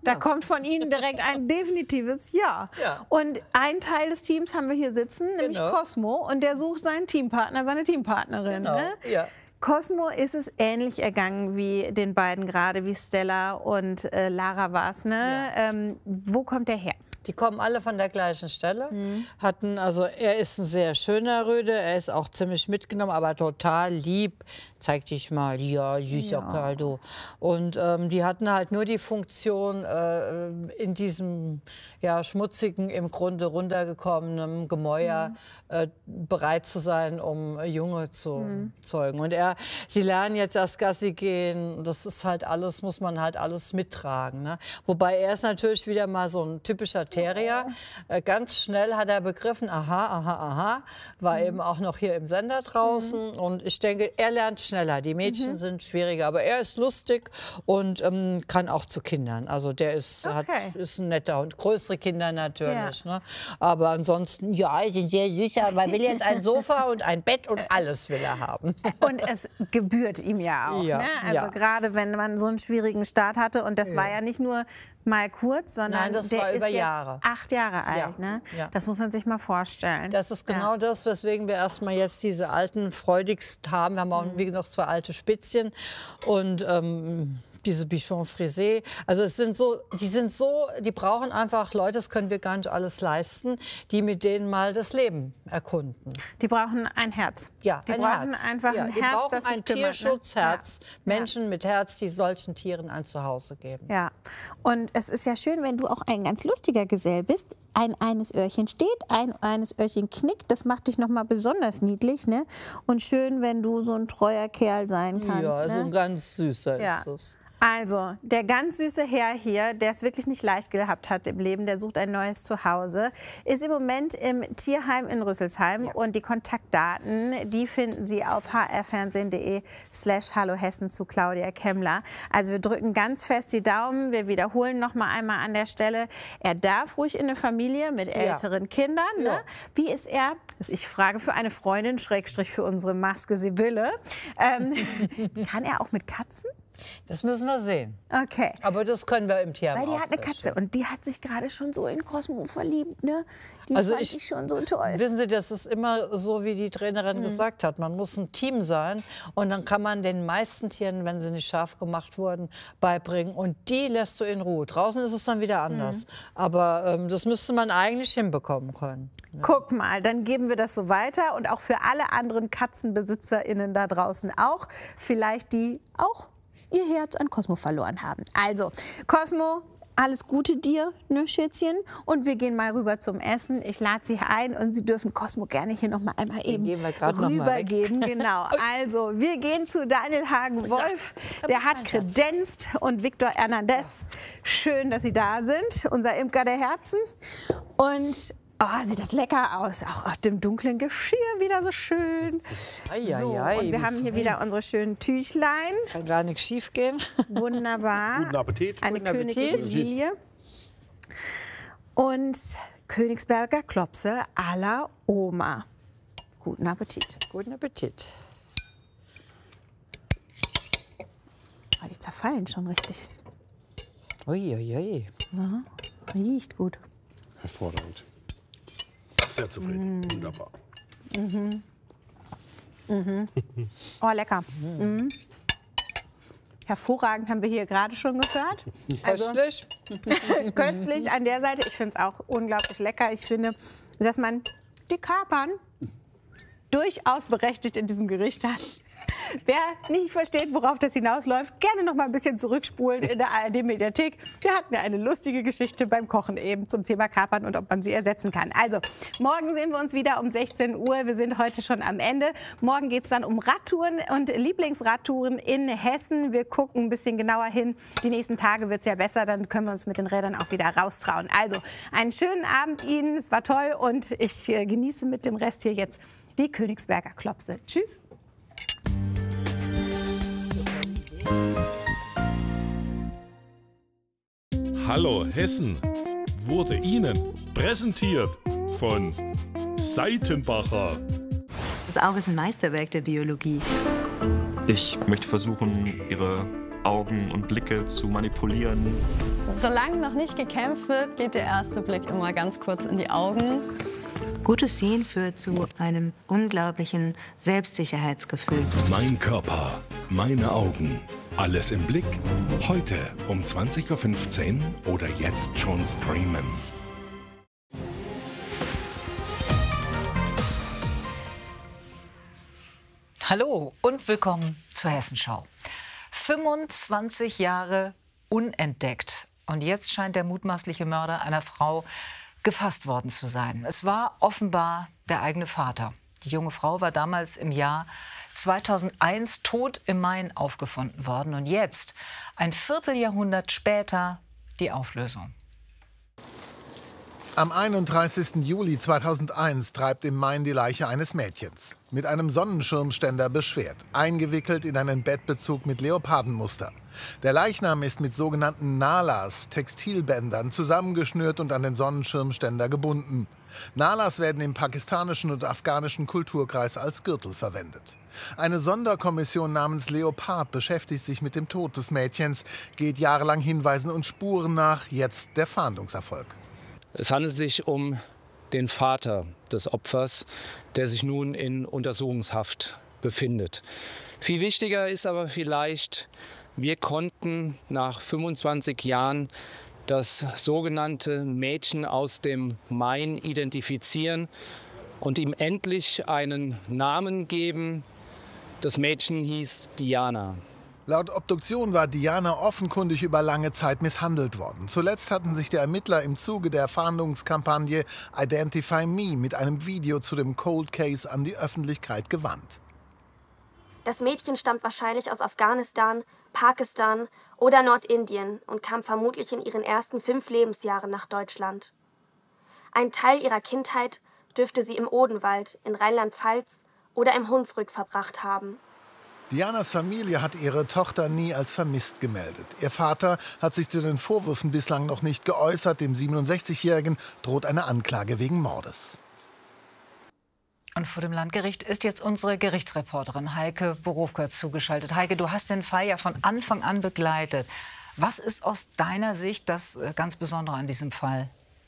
Da ja. kommt von Ihnen direkt ein definitives Ja. ja. Und ein Teil des Teams haben wir hier sitzen, genau. nämlich Cosmo. Und der sucht seinen Teampartner, seine Teampartnerin. Genau. Ne? Ja. Cosmo ist es ähnlich ergangen wie den beiden gerade, wie Stella und äh, Lara war es. Ne? Ja. Ähm, wo kommt der her? Die kommen alle von der gleichen Stelle. Mhm. Hatten, also er ist ein sehr schöner Rüde, er ist auch ziemlich mitgenommen, aber total lieb. Zeig dich mal, ja, süßer ja. Kerl, du. Und ähm, die hatten halt nur die Funktion, äh, in diesem ja, schmutzigen, im Grunde runtergekommenen Gemäuer mhm. äh, bereit zu sein, um Junge zu mhm. zeugen. Und er, sie lernen jetzt erst Gassi gehen, das ist halt alles, muss man halt alles mittragen. Ne? Wobei er ist natürlich wieder mal so ein typischer Terrier. Äh, ganz schnell hat er begriffen, aha, aha, aha, war mhm. eben auch noch hier im Sender draußen. Mhm. Und ich denke, er lernt schneller. Die Mädchen mhm. sind schwieriger, aber er ist lustig und ähm, kann auch zu Kindern. Also der ist, okay. hat, ist ein netter Hund. Größere Kinder natürlich. Ja. Ne? Aber ansonsten, ja, ist ein sehr süßer. Man will jetzt ein Sofa und ein Bett und alles will er haben. Und es gebührt ihm ja auch. Ja. Ne? Also ja. gerade wenn man so einen schwierigen Start hatte. Und das ja. war ja nicht nur mal kurz, sondern Nein, das der war ist über jetzt Jahre. acht Jahre alt. Ja. Ne? Ja. Das muss man sich mal vorstellen. Das ist genau ja. das, weswegen wir erstmal jetzt diese alten freudigst haben. Wir haben auch wie noch zwei alte Spitzchen und ähm, diese Bichon Frisé. Also es sind so, die sind so, die brauchen einfach Leute, das können wir gar nicht alles leisten, die mit denen mal das Leben erkunden. Die brauchen ein Herz. Ja, die ein brauchen Herz. einfach ja, ein die Herz, brauchen das ein sich kümmert, Tierschutzherz. Ne? Ja. Menschen mit Herz, die solchen Tieren ein Zuhause geben. Ja, und es ist ja schön, wenn du auch ein ganz lustiger Gesell bist. Ein eines Öhrchen steht, ein eines Öhrchen knickt. Das macht dich noch mal besonders niedlich, ne? Und schön, wenn du so ein treuer Kerl sein kannst. Ja, also ne? ein ganz süßer ja. ist es. Also, der ganz süße Herr hier, der es wirklich nicht leicht gehabt hat im Leben, der sucht ein neues Zuhause, ist im Moment im Tierheim in Rüsselsheim. Ja. Und die Kontaktdaten, die finden Sie auf h r fernsehen punkt de slash hallo Hessen zu Claudia Kemmler. Also wir drücken ganz fest die Daumen. Wir wiederholen noch mal einmal an der Stelle, er darf ruhig in eine Familie mit älteren ja. Kindern. Ne? Ja. Wie ist er? Also ich frage für eine Freundin, Schrägstrich für unsere Maske Sibylle. Ähm, kann er auch mit Katzen? Das müssen wir sehen. Okay. Aber das können wir im Tierheim. Weil die hat eine Katze und die hat sich gerade schon so in Cosmo verliebt, ne? Die also fand ich, ich schon so toll. Wissen Sie, das ist immer so, wie die Trainerin mhm. gesagt hat. Man muss ein Team sein und dann kann man den meisten Tieren, wenn sie nicht scharf gemacht wurden, beibringen und die lässt du in Ruhe. Draußen ist es dann wieder anders. Mhm. Aber ähm, das müsste man eigentlich hinbekommen können. Ja. Guck mal, dann geben wir das so weiter und auch für alle anderen KatzenbesitzerInnen da draußen auch. Vielleicht die auch ihr Herz an Cosmo verloren haben. Also, Cosmo, alles Gute dir, ne, Schätzchen? Und wir gehen mal rüber zum Essen. Ich lade Sie ein und Sie dürfen Cosmo gerne hier noch mal einmal eben rübergeben. Genau. Also, wir gehen zu Daniel Hagen-Wolf. Der hat kredenzt und Victor Hernandez. Schön, dass Sie da sind. Unser Imker der Herzen. Und oh, sieht das lecker aus. Auch auf dem dunklen Geschirr wieder so schön. Ei, so, ei, ei, und wir haben hier wieder unsere schönen Tüchlein. Kann gar nichts schief gehen. Wunderbar. Guten Appetit. Eine Guten königliche Lilie. Und Königsberger Klopse à la Oma. Guten Appetit. Guten Appetit. Oh, die zerfallen schon richtig. Ui, ui, ui. Ja, riecht gut. Hervorragend. Sehr zufrieden. Mm. Wunderbar. Mhm. Mhm. Oh, lecker. Mhm. Hervorragend, haben wir hier gerade schon gehört. Also, köstlich. Köstlich an der Seite. Ich finde es auch unglaublich lecker. Ich finde, dass man die Kapern durchaus berechtigt in diesem Gericht hat. Wer nicht versteht, worauf das hinausläuft, gerne noch mal ein bisschen zurückspulen in der A R D-Mediathek. Wir hatten ja eine lustige Geschichte beim Kochen eben zum Thema Kapern und ob man sie ersetzen kann. Also, morgen sehen wir uns wieder um sechzehn Uhr. Wir sind heute schon am Ende. Morgen geht es dann um Radtouren und Lieblingsradtouren in Hessen. Wir gucken ein bisschen genauer hin. Die nächsten Tage wird es ja besser, dann können wir uns mit den Rädern auch wieder raustrauen. Also, einen schönen Abend Ihnen. Es war toll und ich äh, genieße mit dem Rest hier jetzt die Königsberger Klopse. Tschüss. Hallo Hessen wurde Ihnen präsentiert von Seitenbacher. Das Auge ist ein Meisterwerk der Biologie. Ich möchte versuchen, Ihre Augen und Blicke zu manipulieren. Solange noch nicht gekämpft wird, geht der erste Blick immer ganz kurz in die Augen. Gutes Sehen führt zu einem unglaublichen Selbstsicherheitsgefühl. Mein Körper, meine Augen. Alles im Blick. Heute um zwanzig Uhr fünfzehn oder jetzt schon streamen. Hallo und willkommen zur Hessenschau. fünfundzwanzig Jahre unentdeckt. Und jetzt scheint der mutmaßliche Mörder einer Frau gefasst worden zu sein. Es war offenbar der eigene Vater. Die junge Frau war damals im Jahr zweitausendeins tot im Main aufgefunden worden. Und jetzt, ein Vierteljahrhundert später, die Auflösung. Am einunddreißigsten Juli zweitausendeins treibt im Main die Leiche eines Mädchens. Mit einem Sonnenschirmständer beschwert, eingewickelt in einen Bettbezug mit Leopardenmuster. Der Leichnam ist mit sogenannten Nalas, Textilbändern, zusammengeschnürt und an den Sonnenschirmständer gebunden. Nalas werden im pakistanischen und afghanischen Kulturkreis als Gürtel verwendet. Eine Sonderkommission namens Leopard beschäftigt sich mit dem Tod des Mädchens, geht jahrelang Hinweisen und Spuren nach, jetzt der Fahndungserfolg. Es handelt sich um den Vater des Opfers, der sich nun in Untersuchungshaft befindet. Viel wichtiger ist aber vielleicht, wir konnten nach fünfundzwanzig Jahren das sogenannte Mädchen aus dem Main identifizieren und ihm endlich einen Namen geben. Das Mädchen hieß Diana. Laut Obduktion war Diana offenkundig über lange Zeit misshandelt worden. Zuletzt hatten sich die Ermittler im Zuge der Fahndungskampagne Identify Me mit einem Video zu dem Cold Case an die Öffentlichkeit gewandt. Das Mädchen stammt wahrscheinlich aus Afghanistan, Pakistan oder Nordindien und kam vermutlich in ihren ersten fünf Lebensjahren nach Deutschland. Ein Teil ihrer Kindheit dürfte sie im Odenwald in Rheinland-Pfalz oder im Hunsrück verbracht haben. Dianas Familie hat ihre Tochter nie als vermisst gemeldet. Ihr Vater hat sich zu den Vorwürfen bislang noch nicht geäußert. Dem siebenundsechzigjährigen droht eine Anklage wegen Mordes. Und vor dem Landgericht ist jetzt unsere Gerichtsreporterin Heike Borowka zugeschaltet. Heike, du hast den Fall ja von Anfang an begleitet. Was ist aus deiner Sicht das ganz Besondere an diesem Fall?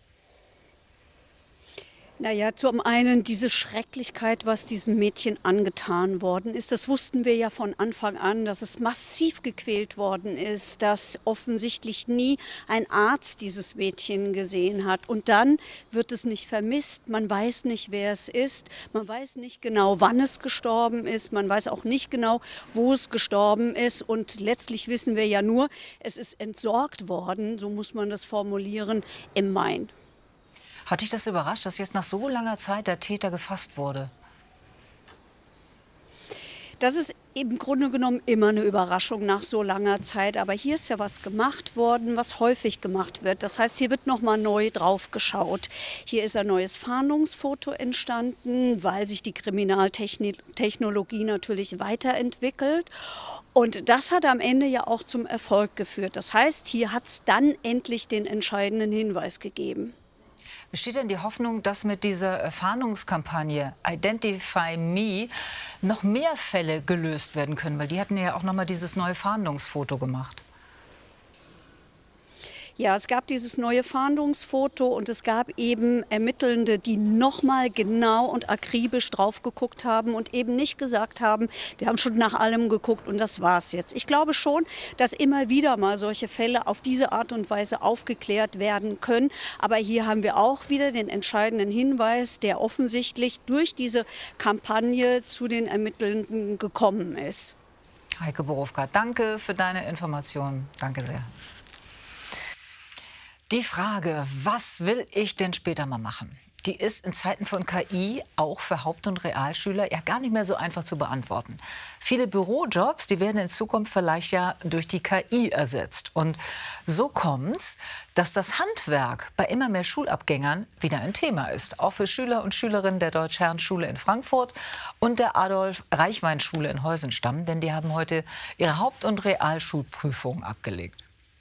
Naja, zum einen diese Schrecklichkeit, was diesem Mädchen angetan worden ist. Das wussten wir ja von Anfang an, dass es massiv gequält worden ist, dass offensichtlich nie ein Arzt dieses Mädchen gesehen hat. Und dann wird es nicht vermisst, man weiß nicht, wer es ist, man weiß nicht genau, wann es gestorben ist, man weiß auch nicht genau, wo es gestorben ist. Und letztlich wissen wir ja nur, es ist entsorgt worden, so muss man das formulieren, im Main. Hat dich das überrascht, dass jetzt nach so langer Zeit der Täter gefasst wurde? Das ist im Grunde genommen immer eine Überraschung nach so langer Zeit. Aber hier ist ja was gemacht worden, was häufig gemacht wird. Das heißt, hier wird noch mal neu drauf geschaut. Hier ist ein neues Fahndungsfoto entstanden, weil sich die Kriminaltechnologie natürlich weiterentwickelt. Und das hat am Ende ja auch zum Erfolg geführt. Das heißt, hier hat es dann endlich den entscheidenden Hinweis gegeben. Besteht denn die Hoffnung, dass mit dieser Fahndungskampagne Identify Me noch mehr Fälle gelöst werden können? Weil die hatten ja auch noch mal dieses neue Fahndungsfoto gemacht. Ja, es gab dieses neue Fahndungsfoto und es gab eben Ermittelnde, die noch mal genau und akribisch drauf geguckt haben und eben nicht gesagt haben, wir haben schon nach allem geguckt und das war's jetzt. Ich glaube schon, dass immer wieder mal solche Fälle auf diese Art und Weise aufgeklärt werden können. Aber hier haben wir auch wieder den entscheidenden Hinweis, der offensichtlich durch diese Kampagne zu den Ermittelnden gekommen ist. Heike Borowka, danke für deine Informationen. Danke sehr. Die Frage, was will ich denn später mal machen, die ist in Zeiten von K I auch für Haupt- und Realschüler ja gar nicht mehr so einfach zu beantworten. Viele Bürojobs, die werden in Zukunft vielleicht ja durch die K I ersetzt. Und so kommt's, dass das Handwerk bei immer mehr Schulabgängern wieder ein Thema ist. Auch für Schüler und Schülerinnen der Deutsch-Herren-Schule in Frankfurt und der Adolf-Reichwein-Schule in Heusenstamm. Denn die haben heute ihre Haupt- und Realschulprüfung abgelegt.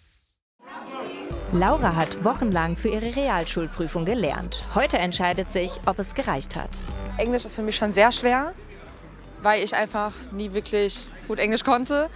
Laura hat wochenlang für ihre Realschulprüfung gelernt. Heute entscheidet sich, ob es gereicht hat. Englisch ist für mich schon sehr schwer, weil ich einfach nie wirklich gut Englisch konnte.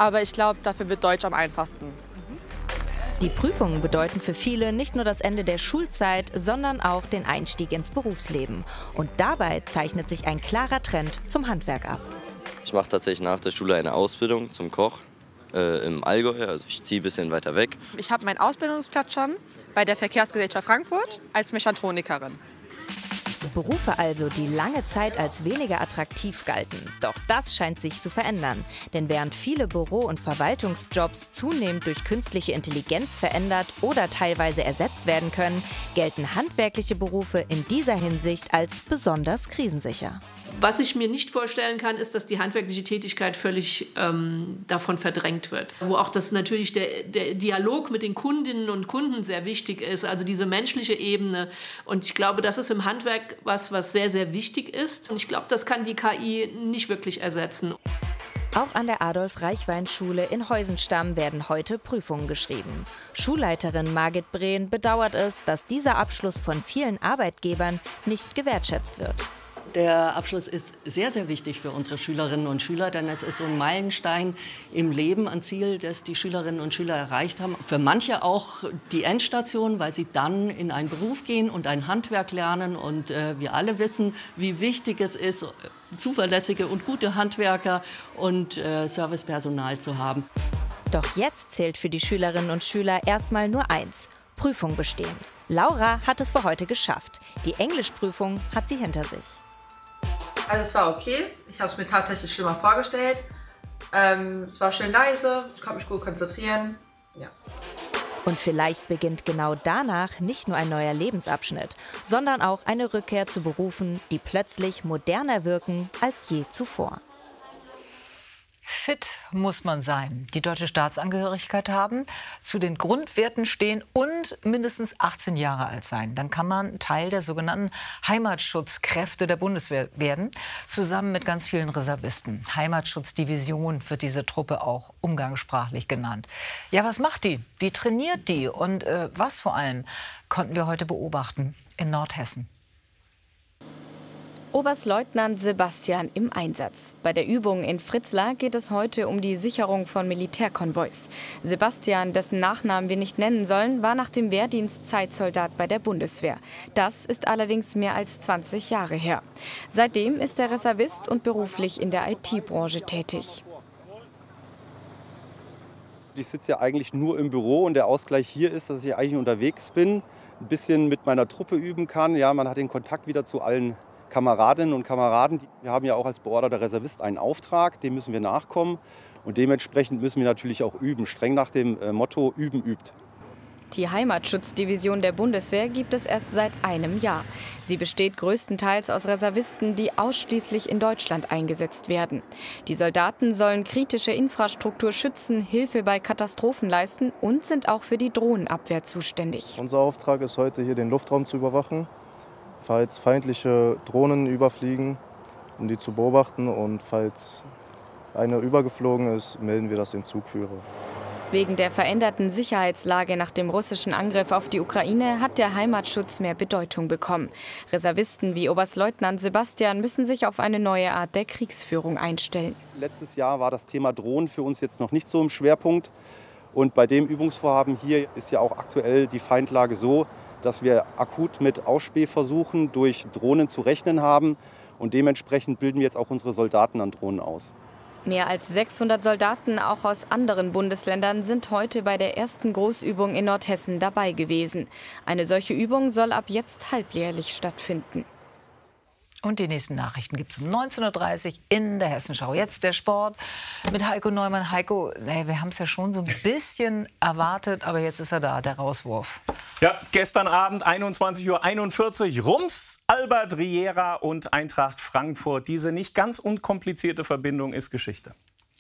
aber ich glaube, dafür wird Deutsch am einfachsten. Die Prüfungen bedeuten für viele nicht nur das Ende der Schulzeit, sondern auch den Einstieg ins Berufsleben. Und dabei zeichnet sich ein klarer Trend zum Handwerk ab. Ich mache tatsächlich nach der Schule eine Ausbildung zum Koch äh, im Allgäu, also ich ziehe ein bisschen weiter weg. Ich habe meinen Ausbildungsplatz schon bei der Verkehrsgesellschaft Frankfurt als Mechatronikerin. Berufe also, die lange Zeit als weniger attraktiv galten. Doch das scheint sich zu verändern. Denn während viele Büro- und Verwaltungsjobs zunehmend durch künstliche Intelligenz verändert oder teilweise ersetzt werden können, gelten handwerkliche Berufe in dieser Hinsicht als besonders krisensicher. Was ich mir nicht vorstellen kann, ist, dass die handwerkliche Tätigkeit völlig ähm, davon verdrängt wird. Wo auch das natürlich der, der Dialog mit den Kundinnen und Kunden sehr wichtig ist, also diese menschliche Ebene. Und ich glaube, das ist im Handwerk was, was sehr, sehr wichtig ist. Und ich glaube, das kann die K I nicht wirklich ersetzen. Auch an der Adolf-Reichwein-Schule in Heusenstamm werden heute Prüfungen geschrieben. Schulleiterin Margit Brehn bedauert es, dass dieser Abschluss von vielen Arbeitgebern nicht gewertschätzt wird. Der Abschluss ist sehr, sehr wichtig für unsere Schülerinnen und Schüler, denn es ist so ein Meilenstein im Leben, ein Ziel, das die Schülerinnen und Schüler erreicht haben. Für manche auch die Endstation, weil sie dann in einen Beruf gehen und ein Handwerk lernen. Und äh, wir alle wissen, wie wichtig es ist, zuverlässige und gute Handwerker und äh, Servicepersonal zu haben. Doch jetzt zählt für die Schülerinnen und Schüler erstmal nur eins: Prüfung bestehen. Laura hat es für heute geschafft. Die Englischprüfung hat sie hinter sich. Also es war okay, ich habe es mir tatsächlich schlimmer vorgestellt. Ähm, es war schön leise, ich konnte mich gut konzentrieren. Ja. Und vielleicht beginnt genau danach nicht nur ein neuer Lebensabschnitt, sondern auch eine Rückkehr zu Berufen, die plötzlich moderner wirken als je zuvor. Fit muss man sein, die deutsche Staatsangehörigkeit haben, zu den Grundwerten stehen und mindestens achtzehn Jahre alt sein. Dann kann man Teil der sogenannten Heimatschutzkräfte der Bundeswehr werden, zusammen mit ganz vielen Reservisten. Heimatschutzdivision wird diese Truppe auch umgangssprachlich genannt. Ja, was macht die? Wie trainiert die? Und äh, was vor allem konnten wir heute beobachten in Nordhessen? Oberstleutnant Sebastian im Einsatz. Bei der Übung in Fritzlar geht es heute um die Sicherung von Militärkonvois. Sebastian, dessen Nachnamen wir nicht nennen sollen, war nach dem Wehrdienst Zeitsoldat bei der Bundeswehr. Das ist allerdings mehr als zwanzig Jahre her. Seitdem ist er Reservist und beruflich in der I T-Branche tätig. Ich sitze ja eigentlich nur im Büro und der Ausgleich hier ist, dass ich eigentlich unterwegs bin, ein bisschen mit meiner Truppe üben kann. Ja, man hat den Kontakt wieder zu allen Kameradinnen und Kameraden. Wir haben ja auch als beorderter Reservist einen Auftrag, dem müssen wir nachkommen. Und dementsprechend müssen wir natürlich auch üben, streng nach dem Motto Üben übt. Die Heimatschutzdivision der Bundeswehr gibt es erst seit einem Jahr. Sie besteht größtenteils aus Reservisten, die ausschließlich in Deutschland eingesetzt werden. Die Soldaten sollen kritische Infrastruktur schützen, Hilfe bei Katastrophen leisten und sind auch für die Drohnenabwehr zuständig. Unser Auftrag ist heute, hier den Luftraum zu überwachen, falls feindliche Drohnen überfliegen, um die zu beobachten. Und falls eine übergeflogen ist, melden wir das dem Zugführer. Wegen der veränderten Sicherheitslage nach dem russischen Angriff auf die Ukraine hat der Heimatschutz mehr Bedeutung bekommen. Reservisten wie Oberstleutnant Sebastian müssen sich auf eine neue Art der Kriegsführung einstellen. Letztes Jahr war das Thema Drohnen für uns jetzt noch nicht so im Schwerpunkt. Und bei dem Übungsvorhaben hier ist ja auch aktuell die Feindlage so, dass wir akut mit Ausspähversuchen durch Drohnen zu rechnen haben. Und dementsprechend bilden wir jetzt auch unsere Soldaten an Drohnen aus. Mehr als sechshundert Soldaten, auch aus anderen Bundesländern, sind heute bei der ersten Großübung in Nordhessen dabei gewesen. Eine solche Übung soll ab jetzt halbjährlich stattfinden. Und die nächsten Nachrichten gibt es um neunzehn Uhr dreißig in der Hessenschau. Jetzt der Sport mit Heiko Neumann. Heiko, nee, wir haben es ja schon so ein bisschen erwartet, aber jetzt ist er da, der Rauswurf. Ja, gestern Abend einundzwanzig Uhr einundvierzig, Rums, Albert Riera und Eintracht Frankfurt. Diese nicht ganz unkomplizierte Verbindung ist Geschichte.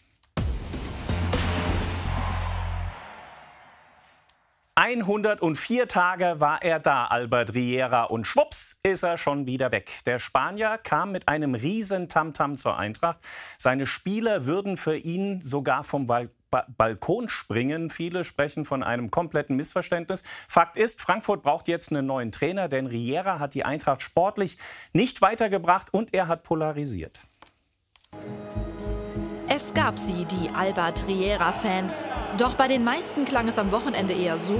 hundertvier Tage war er da, Albert Riera, und schwupps ist er schon wieder weg. Der Spanier kam mit einem riesen Tamtam zur Eintracht. Seine Spieler würden für ihn sogar vom Bal ba Balkon springen. Viele sprechen von einem kompletten Missverständnis. Fakt ist, Frankfurt braucht jetzt einen neuen Trainer, denn Riera hat die Eintracht sportlich nicht weitergebracht und er hat polarisiert. Es gab sie, die Albert Riera-Fans. Doch bei den meisten klang es am Wochenende eher so.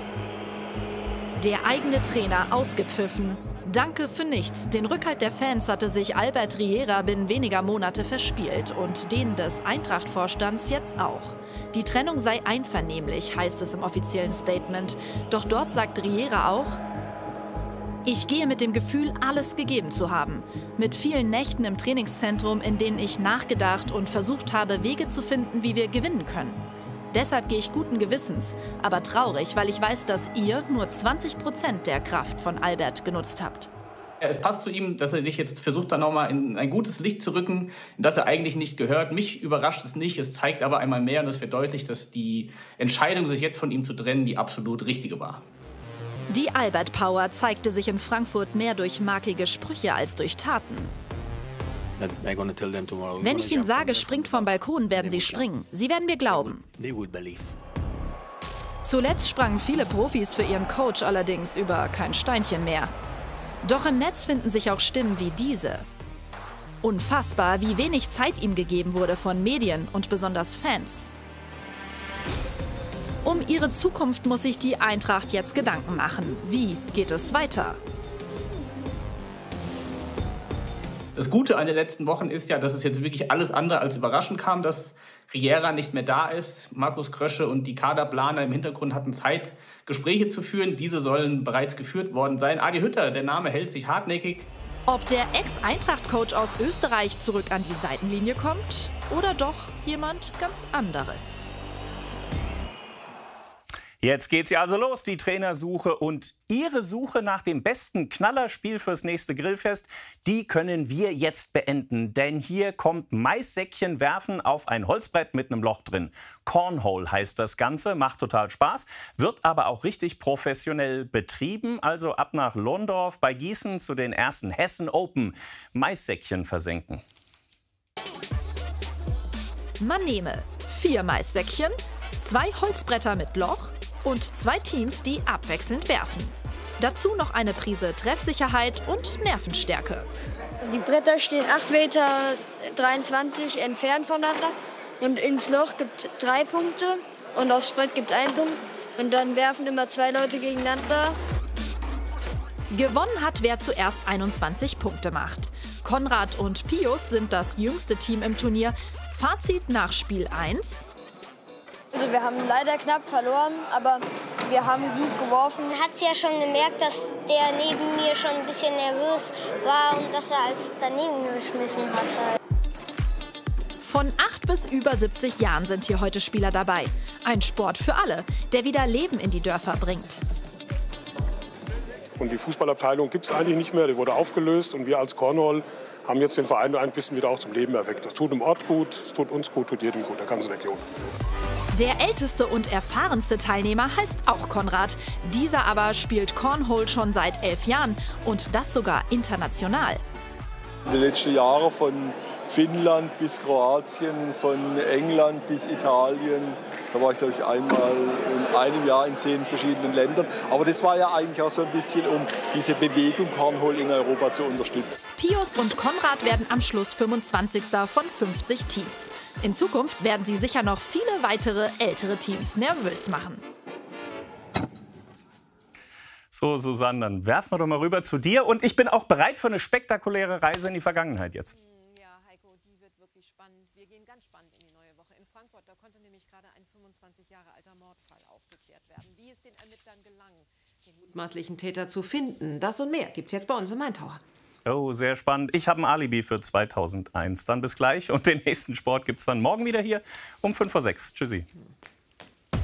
Der eigene Trainer ausgepfiffen. Danke für nichts. Den Rückhalt der Fans hatte sich Albert Riera binnen weniger Monate verspielt und den des Eintracht-Vorstands jetzt auch. Die Trennung sei einvernehmlich, heißt es im offiziellen Statement. Doch dort sagt Riera auch: Ich gehe mit dem Gefühl, alles gegeben zu haben. Mit vielen Nächten im Trainingszentrum, in denen ich nachgedacht und versucht habe, Wege zu finden, wie wir gewinnen können. Deshalb gehe ich guten Gewissens, aber traurig, weil ich weiß, dass ihr nur zwanzig Prozent der Kraft von Albert genutzt habt. Es passt zu ihm, dass er sich jetzt versucht, da nochmal in ein gutes Licht zu rücken, in das er eigentlich nicht gehört. Mich überrascht es nicht, es zeigt aber einmal mehr und es wird deutlich, dass die Entscheidung, sich jetzt von ihm zu trennen, die absolut richtige war. Die Albert Power zeigte sich in Frankfurt mehr durch markige Sprüche als durch Taten. Wenn ich ihnen sage, springt vom Balkon, werden sie springen. Sie werden mir glauben. Zuletzt sprangen viele Profis für ihren Coach allerdings über kein Steinchen mehr. Doch im Netz finden sich auch Stimmen wie diese. Unfassbar, wie wenig Zeit ihm gegeben wurde von Medien und besonders Fans. Um ihre Zukunft muss sich die Eintracht jetzt Gedanken machen. Wie geht es weiter? Das Gute an den letzten Wochen ist ja, dass es jetzt wirklich alles andere als überraschend kam, dass Riera nicht mehr da ist. Markus Krösche und die Kaderplaner im Hintergrund hatten Zeit, Gespräche zu führen. Diese sollen bereits geführt worden sein. Adi Hütter, der Name hält sich hartnäckig. Ob der Ex-Eintracht-Coach aus Österreich zurück an die Seitenlinie kommt oder doch jemand ganz anderes. Jetzt geht's ja also los, die Trainersuche und Ihre Suche nach dem besten Knallerspiel fürs nächste Grillfest, die können wir jetzt beenden. Denn hier kommt Maissäckchen werfen auf ein Holzbrett mit einem Loch drin. Cornhole heißt das Ganze, macht total Spaß, wird aber auch richtig professionell betrieben. Also ab nach Lohndorf bei Gießen zu den ersten Hessen Open. Maissäckchen versenken. Man nehme vier Maissäckchen, zwei Holzbretter mit Loch und zwei Teams, die abwechselnd werfen. Dazu noch eine Prise Treffsicherheit und Nervenstärke. Die Bretter stehen acht Meter dreiundzwanzig entfernt voneinander und ins Loch gibt drei Punkte und aufs Brett gibt einen Punkt und dann werfen immer zwei Leute gegeneinander. Gewonnen hat, wer zuerst einundzwanzig Punkte macht. Konrad und Pius sind das jüngste Team im Turnier. Fazit nach Spiel eins. Also wir haben leider knapp verloren, aber wir haben gut geworfen. Man hat ja schon gemerkt, dass der neben mir schon ein bisschen nervös war und dass er als daneben geschmissen hat. Von acht bis über siebzig Jahren sind hier heute Spieler dabei. Ein Sport für alle, der wieder Leben in die Dörfer bringt. Und die Fußballabteilung gibt es eigentlich nicht mehr, die wurde aufgelöst. Und wir als Cornhole haben jetzt den Verein ein bisschen wieder auch zum Leben erweckt. Das tut dem Ort gut, es tut uns gut, tut jedem gut, der ganzen Region. Der älteste und erfahrenste Teilnehmer heißt auch Konrad. Dieser aber spielt Cornhole schon seit elf Jahren und das sogar international. In den letzten Jahren von Finnland bis Kroatien, von England bis Italien. Da war ich, glaube ich, einmal in einem Jahr in zehn verschiedenen Ländern. Aber das war ja eigentlich auch so ein bisschen, um diese Bewegung Cornhole in Europa zu unterstützen. Pius und Konrad werden am Schluss fünfundzwanzigster von fünfzig Teams. In Zukunft werden sie sicher noch viele weitere ältere Teams nervös machen. So, Susanne, dann werfen wir doch mal rüber zu dir. Und ich bin auch bereit für eine spektakuläre Reise in die Vergangenheit jetzt. Ja, Heiko, die wird wirklich spannend. Wir gehen ganz spannend in die neue Woche. In Frankfurt, da konnte nämlich gerade ein fünfundzwanzig Jahre alter Mordfall aufgeklärt werden. Wie es den Ermittlern gelang, den mutmaßlichen Täter zu finden. Das und mehr gibt's jetzt bei uns im Main-Tower. Oh, sehr spannend. Ich habe ein Alibi für zweitausendeins. Dann bis gleich. Und den nächsten Sport gibt es dann morgen wieder hier um fünf vor sechs. Tschüssi.